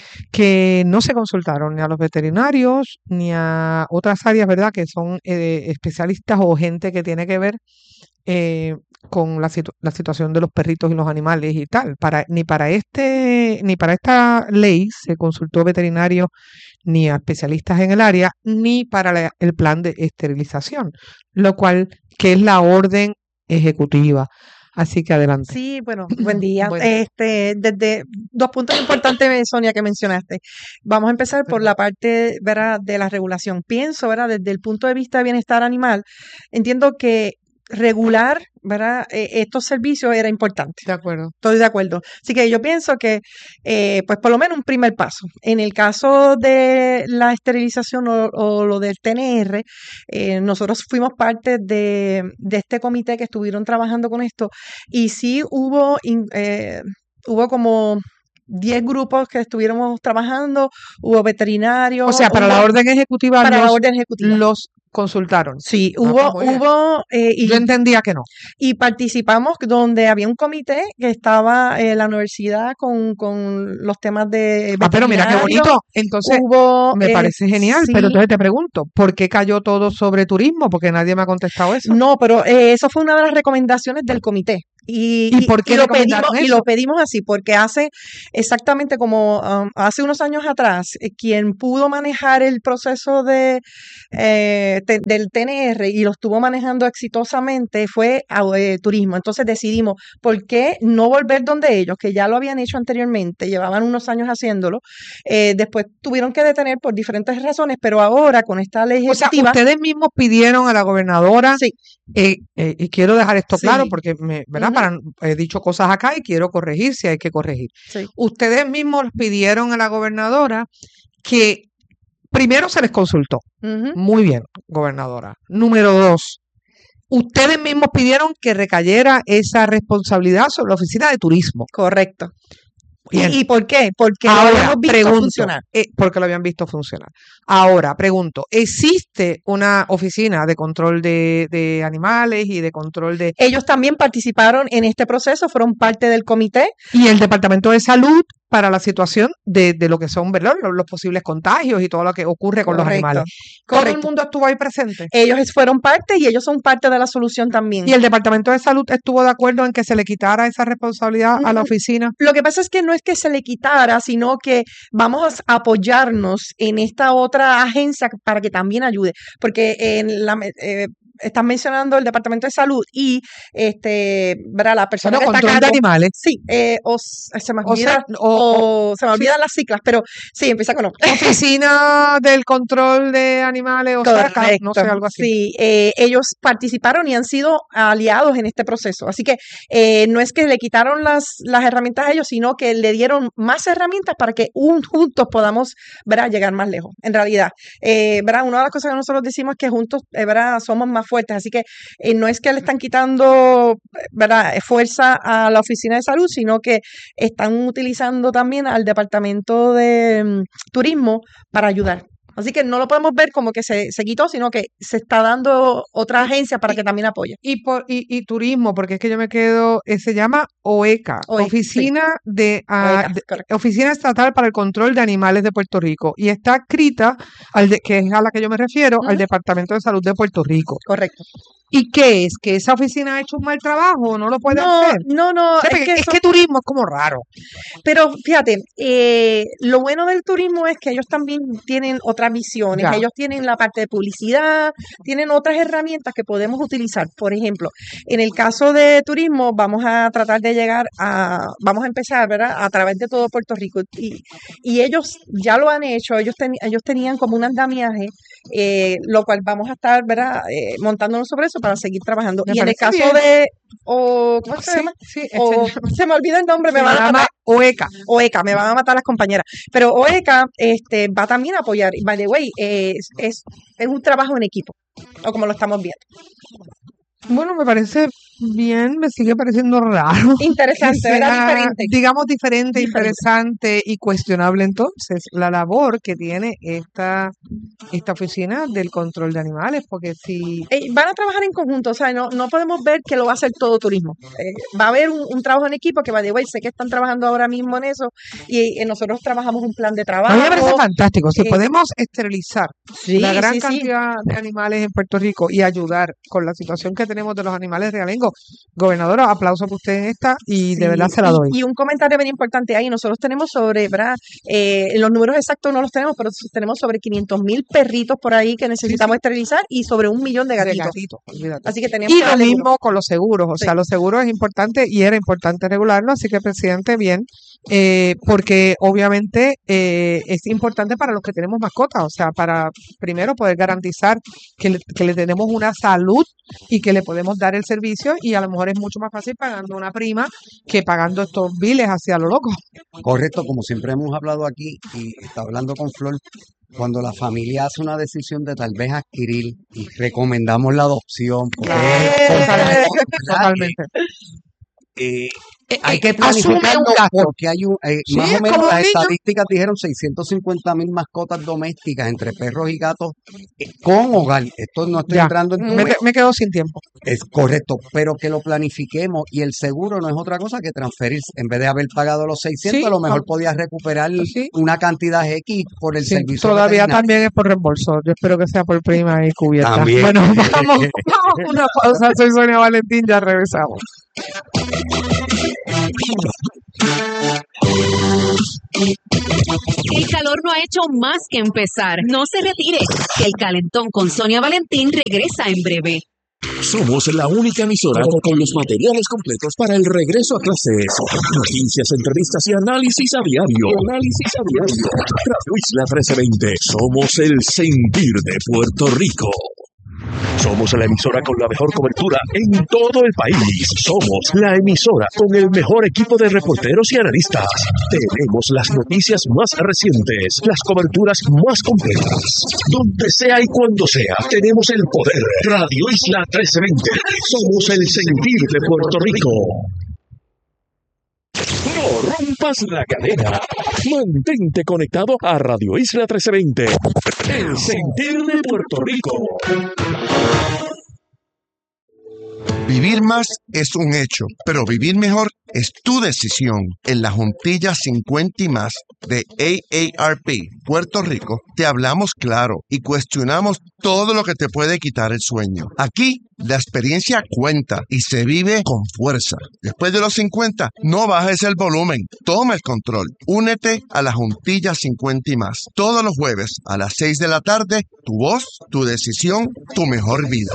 que no se consultaron ni a los veterinarios ni a otras áreas, ¿verdad? Que son eh, especialistas o gente que tiene que ver eh, con la, situ- la situación de los perritos y los animales y tal. Para, ni para este, ni para esta ley se consultó veterinario ni a especialistas en el área, ni para la- el plan de esterilización, lo cual, que es la orden ejecutiva. Así que adelante. Sí, bueno, buen día. Bueno. Este, desde dos puntos importantes, Sonia, que mencionaste. Vamos a empezar por la parte, ¿verdad?, de la regulación. Pienso, ¿verdad?, desde el punto de vista de bienestar animal, entiendo que regular, ¿verdad?, eh, estos servicios era importante. De acuerdo. Estoy de acuerdo. Así que yo pienso que, eh, pues por lo menos un primer paso. En el caso de la esterilización o, o lo del T N R, eh, nosotros fuimos parte de, de este comité que estuvieron trabajando con esto y sí hubo, in- eh, hubo como diez grupos que estuviéramos trabajando, hubo veterinarios. O sea, para la hubo- orden ejecutiva para la los, orden ejecutiva. los consultaron. Sí, Ah, hubo, pues muy bien. hubo, eh, y, Yo entendía que no. y participamos donde había un comité que estaba en la universidad con, con los temas de Ah, pero mira qué veterinario. bonito. Entonces, Hubo, me eh, parece genial, sí. pero entonces te pregunto, ¿por qué cayó todo sobre turismo? Porque nadie me ha contestado eso. No, pero eh, eso fue una de las recomendaciones del comité. Y, ¿Y por qué lo recomendaron pedimos, y eso? lo pedimos así, porque hace exactamente como um, hace unos años atrás, eh, quien pudo manejar el proceso de eh, te- del T N R y lo estuvo manejando exitosamente fue a- eh, turismo. Entonces decidimos, ¿por qué no volver donde ellos, que ya lo habían hecho anteriormente, llevaban unos años haciéndolo? Eh, después tuvieron que detener por diferentes razones, pero ahora con esta ley O sea, ejecutiva, ustedes mismos pidieron a la gobernadora, sí, eh, eh, y quiero dejar esto Sí. claro porque me, ¿verdad? Ujú. Para, he dicho cosas acá y quiero corregir si hay que corregir. sí. Ustedes mismos pidieron a la gobernadora que primero se les consultó. Ujú. Muy bien, gobernadora. Número dos, ustedes mismos pidieron que recayera esa responsabilidad sobre la oficina de turismo. Correcto. Bien. ¿Y, y por qué? Porque lo Ahora, habíamos visto pregunto, funcionar. eh, porque lo habían visto funcionar. Ahora, pregunto, ¿existe una oficina de control de, de animales y de control de... Ellos también participaron en este proceso, fueron parte del comité. y el Departamento de Salud para la situación de, de lo que son, ¿verdad? Los, los posibles contagios y todo lo que ocurre con los Correcto, animales? ¿Todo el correcto. mundo estuvo ahí presente? Ellos fueron parte y ellos son parte de la solución también. ¿Y el Departamento de Salud estuvo de acuerdo en que se le quitara esa responsabilidad a la Mm, oficina? Lo que pasa es que no es que se le quitara, sino que vamos a apoyarnos en esta otra agencia para que también ayude, porque en la, me- eh, están mencionando el Departamento de Salud y este, ¿verdad? La persona Bueno, que está a control de cargo, animales. sí, eh, o, s- se me O olvida, sea, o, o se me sí. olvidan las siglas, pero sí, empieza con O. Oficina del Control de Animales, o sea, ca- no sé, Correcto, algo así. sí, eh, ellos participaron y han sido aliados en este proceso. Así que eh, no es que le quitaron las, las herramientas a ellos, sino que le dieron más herramientas para que un, juntos podamos, ¿verdad?, llegar más lejos. En realidad, eh, ¿verdad? Una de las cosas que nosotros decimos es que juntos, eh, ¿verdad?, somos más fuertes. Así que eh, no es que le están quitando, ¿verdad?, fuerza a la oficina de salud, sino que están utilizando también al departamento de mm, turismo para ayudar. Así que no lo podemos ver como que se, se quitó, sino que se está dando otra agencia para que también apoye. Y, por, y, y turismo, porque es que yo me quedo, eh, se llama OECA, OECA, sí. Oficina de, ah, OECA, de- correcto. Oficina Estatal para el Control de Animales de Puerto Rico, y está adscrita al de, que es a la que yo me refiero, al Ujú. Departamento de Salud de Puerto Rico. Correcto. ¿Y qué es? ¿Que esa oficina ha hecho un mal trabajo o no lo puede No, hacer? no, no, O sea, es porque que es eso- que turismo es como raro. Pero fíjate, eh, lo bueno del turismo es que ellos también tienen otras visiones, Ya. ellos tienen la parte de publicidad, tienen otras herramientas que podemos utilizar. Por ejemplo, en el caso de turismo, vamos a tratar de llegar a, vamos a empezar, ¿verdad?, a través de todo Puerto Rico. Y, y ellos ya lo han hecho, ellos, ten- ellos tenían como un andamiaje, eh, lo cual vamos a estar, ¿verdad?, eh, montándonos sobre eso para seguir trabajando. Me Y en el parece caso bien. de, o, ¿cómo se Sí, llama? sí, O, este, se me olvida el nombre, me se van a llama matar. OECA. OECA, me van a matar las compañeras. Pero OECA este, va también a apoyar. Y by the way, es, es, es un trabajo en equipo, o como lo estamos viendo. Bueno, me parece bien, me sigue pareciendo raro que Interesante, ¿verdad? sea, Diferente. digamos, diferente, Diferente. interesante y cuestionable entonces la labor que tiene esta, esta oficina del control de animales, porque si Eh, van a trabajar en conjunto, o sea, no, no podemos ver que lo va a hacer todo turismo. Eh, va a haber un, un trabajo en equipo que, by the way, sé que están trabajando ahora mismo en eso y eh, nosotros trabajamos un plan de a trabajo. mí me parece fantástico, si eh, podemos esterilizar sí, la gran sí, sí. cantidad de animales en Puerto Rico y ayudar con la situación que tenemos tenemos de los animales realengos. Gobernadora, aplauso por usted en esta y de Sí, verdad se la doy. Y, y un comentario bien importante ahí, nosotros tenemos sobre, ¿verdad? Eh, los números exactos no los tenemos, pero tenemos sobre quinientos mil perritos por ahí que necesitamos esterilizar y sobre un millón de De gatitos. gatito, olvídate. Así que tenemos Y que lo darle duro. mismo con los seguros, o Sí. sea, los seguros es importante y era importante regularlo, así que presidente, bien, eh, porque obviamente eh, es importante para los que tenemos mascotas, o sea, para primero poder garantizar que le, que le tenemos una salud y que le podemos dar el servicio y a lo mejor es mucho más fácil pagando una prima que pagando estos biles hacia lo loco. Correcto, como siempre hemos hablado aquí y está hablando con Flor, cuando la familia hace una decisión de tal vez adquirir y recomendamos la adopción, porque es Totalmente, complejo, ¿verdad? totalmente. Eh, Eh, hay eh, que asume planificarlo un gasto. porque hay un, eh, Sí, más es o menos como un las niño. estadísticas dijeron seiscientos cincuenta mil mascotas domésticas entre perros y gatos eh, con hogar. Esto no estoy Ya, entrando en me, números. me quedo sin tiempo. Es correcto, pero que lo planifiquemos y el seguro no es otra cosa que transferir. En vez de haber pagado los seiscientos, Sí, a lo mejor con- podías recuperar sí. una cantidad X por el Sí, servicio todavía veterinario. también es por reembolso. Yo espero que sea por prima y cubierta. También. Bueno, vamos, vamos a una pausa. Soy Sonia Valentín, ya regresamos. El calor no ha hecho más que empezar. No se retire, que el calentón con Sonia Valentín regresa en breve. Somos la única emisora con los materiales completos para el regreso a clases. Noticias, entrevistas y análisis a diario. Análisis a diario. Radio Isla trece veinte. Somos el sentir de Puerto Rico. Somos la emisora con la mejor cobertura en todo el país. Somos la emisora con el mejor equipo de reporteros y analistas. Tenemos las noticias más recientes, las coberturas más completas. Donde sea y cuando sea, tenemos el poder. Radio Isla trece veinte. Somos el sentir de Puerto Rico. No rompas la cadena. Mantente conectado a Radio Isla trece veinte. El sentir de Puerto Rico. Vivir más es un hecho, pero vivir mejor es tu decisión. En la Juntilla cincuenta y más de A A R P Puerto Rico, te hablamos claro y cuestionamos todo lo que te puede quitar el sueño. Aquí, la experiencia cuenta y se vive con fuerza. Después de los cincuenta, no bajes el volumen, toma el control. Únete a la Juntilla cincuenta y más. Todos los jueves a las seis de la tarde, tu voz, tu decisión, tu mejor vida.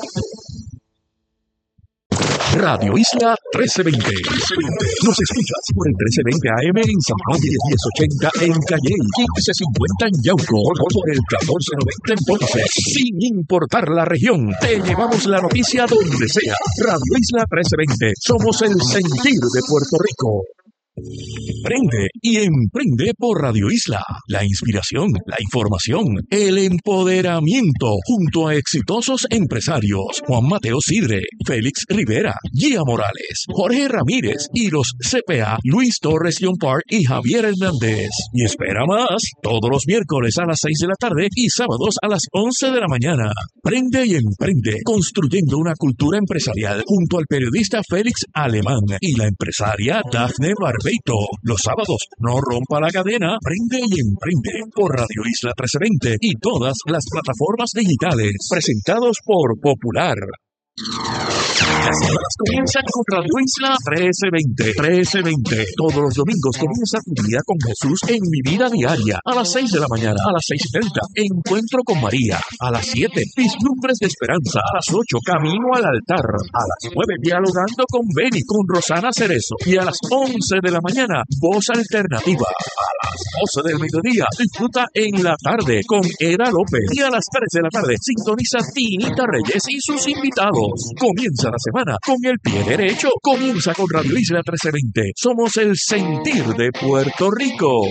Radio Isla trece veinte. Nos escuchas por el trece veinte A M en San Juan y el diez ochenta en Calle, quince cincuenta en Yauco, por el catorce noventa en Ponce. Sin importar la región, te llevamos la noticia donde sea. Radio Isla trece veinte. Somos el sentir de Puerto Rico. Prende y emprende por Radio Isla. La inspiración, la información, el empoderamiento junto a exitosos empresarios Juan Mateo Sidre, Félix Rivera, Gia Morales, Jorge Ramírez y los C P A Luis Torres John Park y Javier Hernández. Y espera más, todos los miércoles a las seis de la tarde y sábados a las once de la mañana. Prende y emprende, construyendo una cultura empresarial junto al periodista Félix Alemán y la empresaria Dafne Barbeito. Los sábados, no rompa la cadena, prende y emprende por Radio Isla trece veinte y todas las plataformas digitales, presentados por Popular. Las semanas comienzan con Radio Isla trece veinte. trece veinte. Todos los domingos comienza tu día con Jesús en Mi Vida Diaria. A las seis de la mañana, a las seis y treinta, Encuentro con María. A las siete, Vislumbres de Esperanza. A las ocho, Camino al Altar. A las nueve, Dialogando con Beni, con Rosana Cerezo. Y a las once de la mañana, Voz Alternativa. A las doce del mediodía, disfruta En la Tarde con Eda López. Y a las tres de la tarde, sintoniza Tinita Reyes y sus invitados. Comienza la semana con el pie derecho. Comienza con Radio Isla trece veinte. Somos el sentir de Puerto Rico.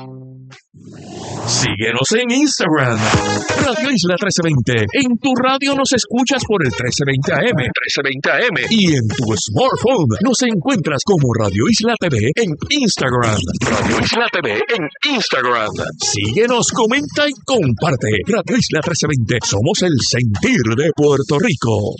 Síguenos en Instagram, Radio Isla trece veinte. En tu radio nos escuchas por el trece veinte A M, trece veinte A M. Y en tu smartphone nos encuentras como Radio Isla T V en Instagram. Radio Isla T V en Instagram. Síguenos, comenta y comparte. Radio Isla trece veinte. Somos el sentir de Puerto Rico.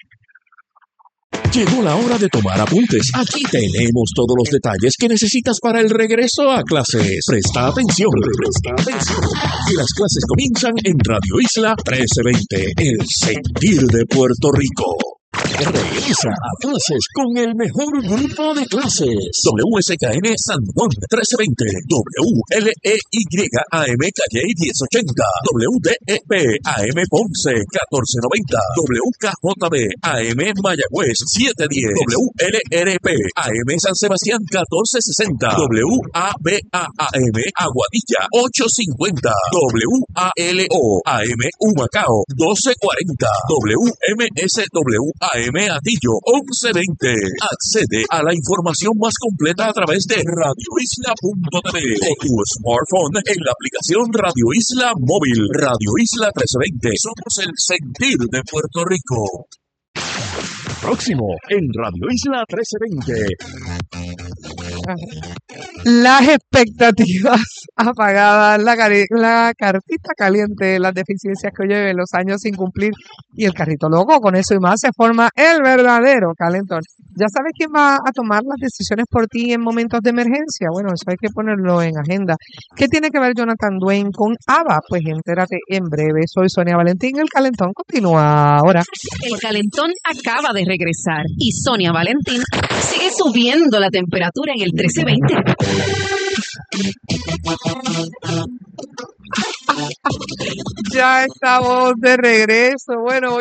Llegó la hora de tomar apuntes. Aquí tenemos todos los detalles que necesitas para el regreso a clases. Presta atención, presta atención. Y las clases comienzan en Radio Isla trece veinte, el sentir de Puerto Rico. Regresa a clases con el mejor grupo de clases. W S K N San Juan trece veinte, W L E Y A M Calle diez ochenta, W D E P A M Ponce catorce noventa, W K J B A M Mayagüez siete diez, W L R P A M San Sebastián catorce sesenta, W A B A A M Aguadilla ocho cincuenta, W A L O A M Humacao doce cuarenta, W M S W A M Atillo once veinte. Accede a la información más completa a través de radio isla punto t v o tu smartphone en la aplicación Radio Isla Móvil. Radio Isla trece veinte. Somos el sentir de Puerto Rico. Próximo en Radio Isla trece veinte. Las expectativas apagadas, la, cari- la cartita caliente, las deficiencias que lleven los años sin cumplir y el carrito loco. Con eso y más se forma el verdadero calentón. ¿Ya sabes quién va a tomar las decisiones por ti en momentos de emergencia? Bueno, eso hay que ponerlo en agenda. ¿Qué tiene que ver Jonathan Dwayne con ABBA? Pues entérate en breve. Soy Sonia Valentín. El calentón continúa ahora. El calentón acaba de regresar y Sonia Valentín sigue subiendo la temperatura en el trece veinte. Ya estamos de regreso. Bueno,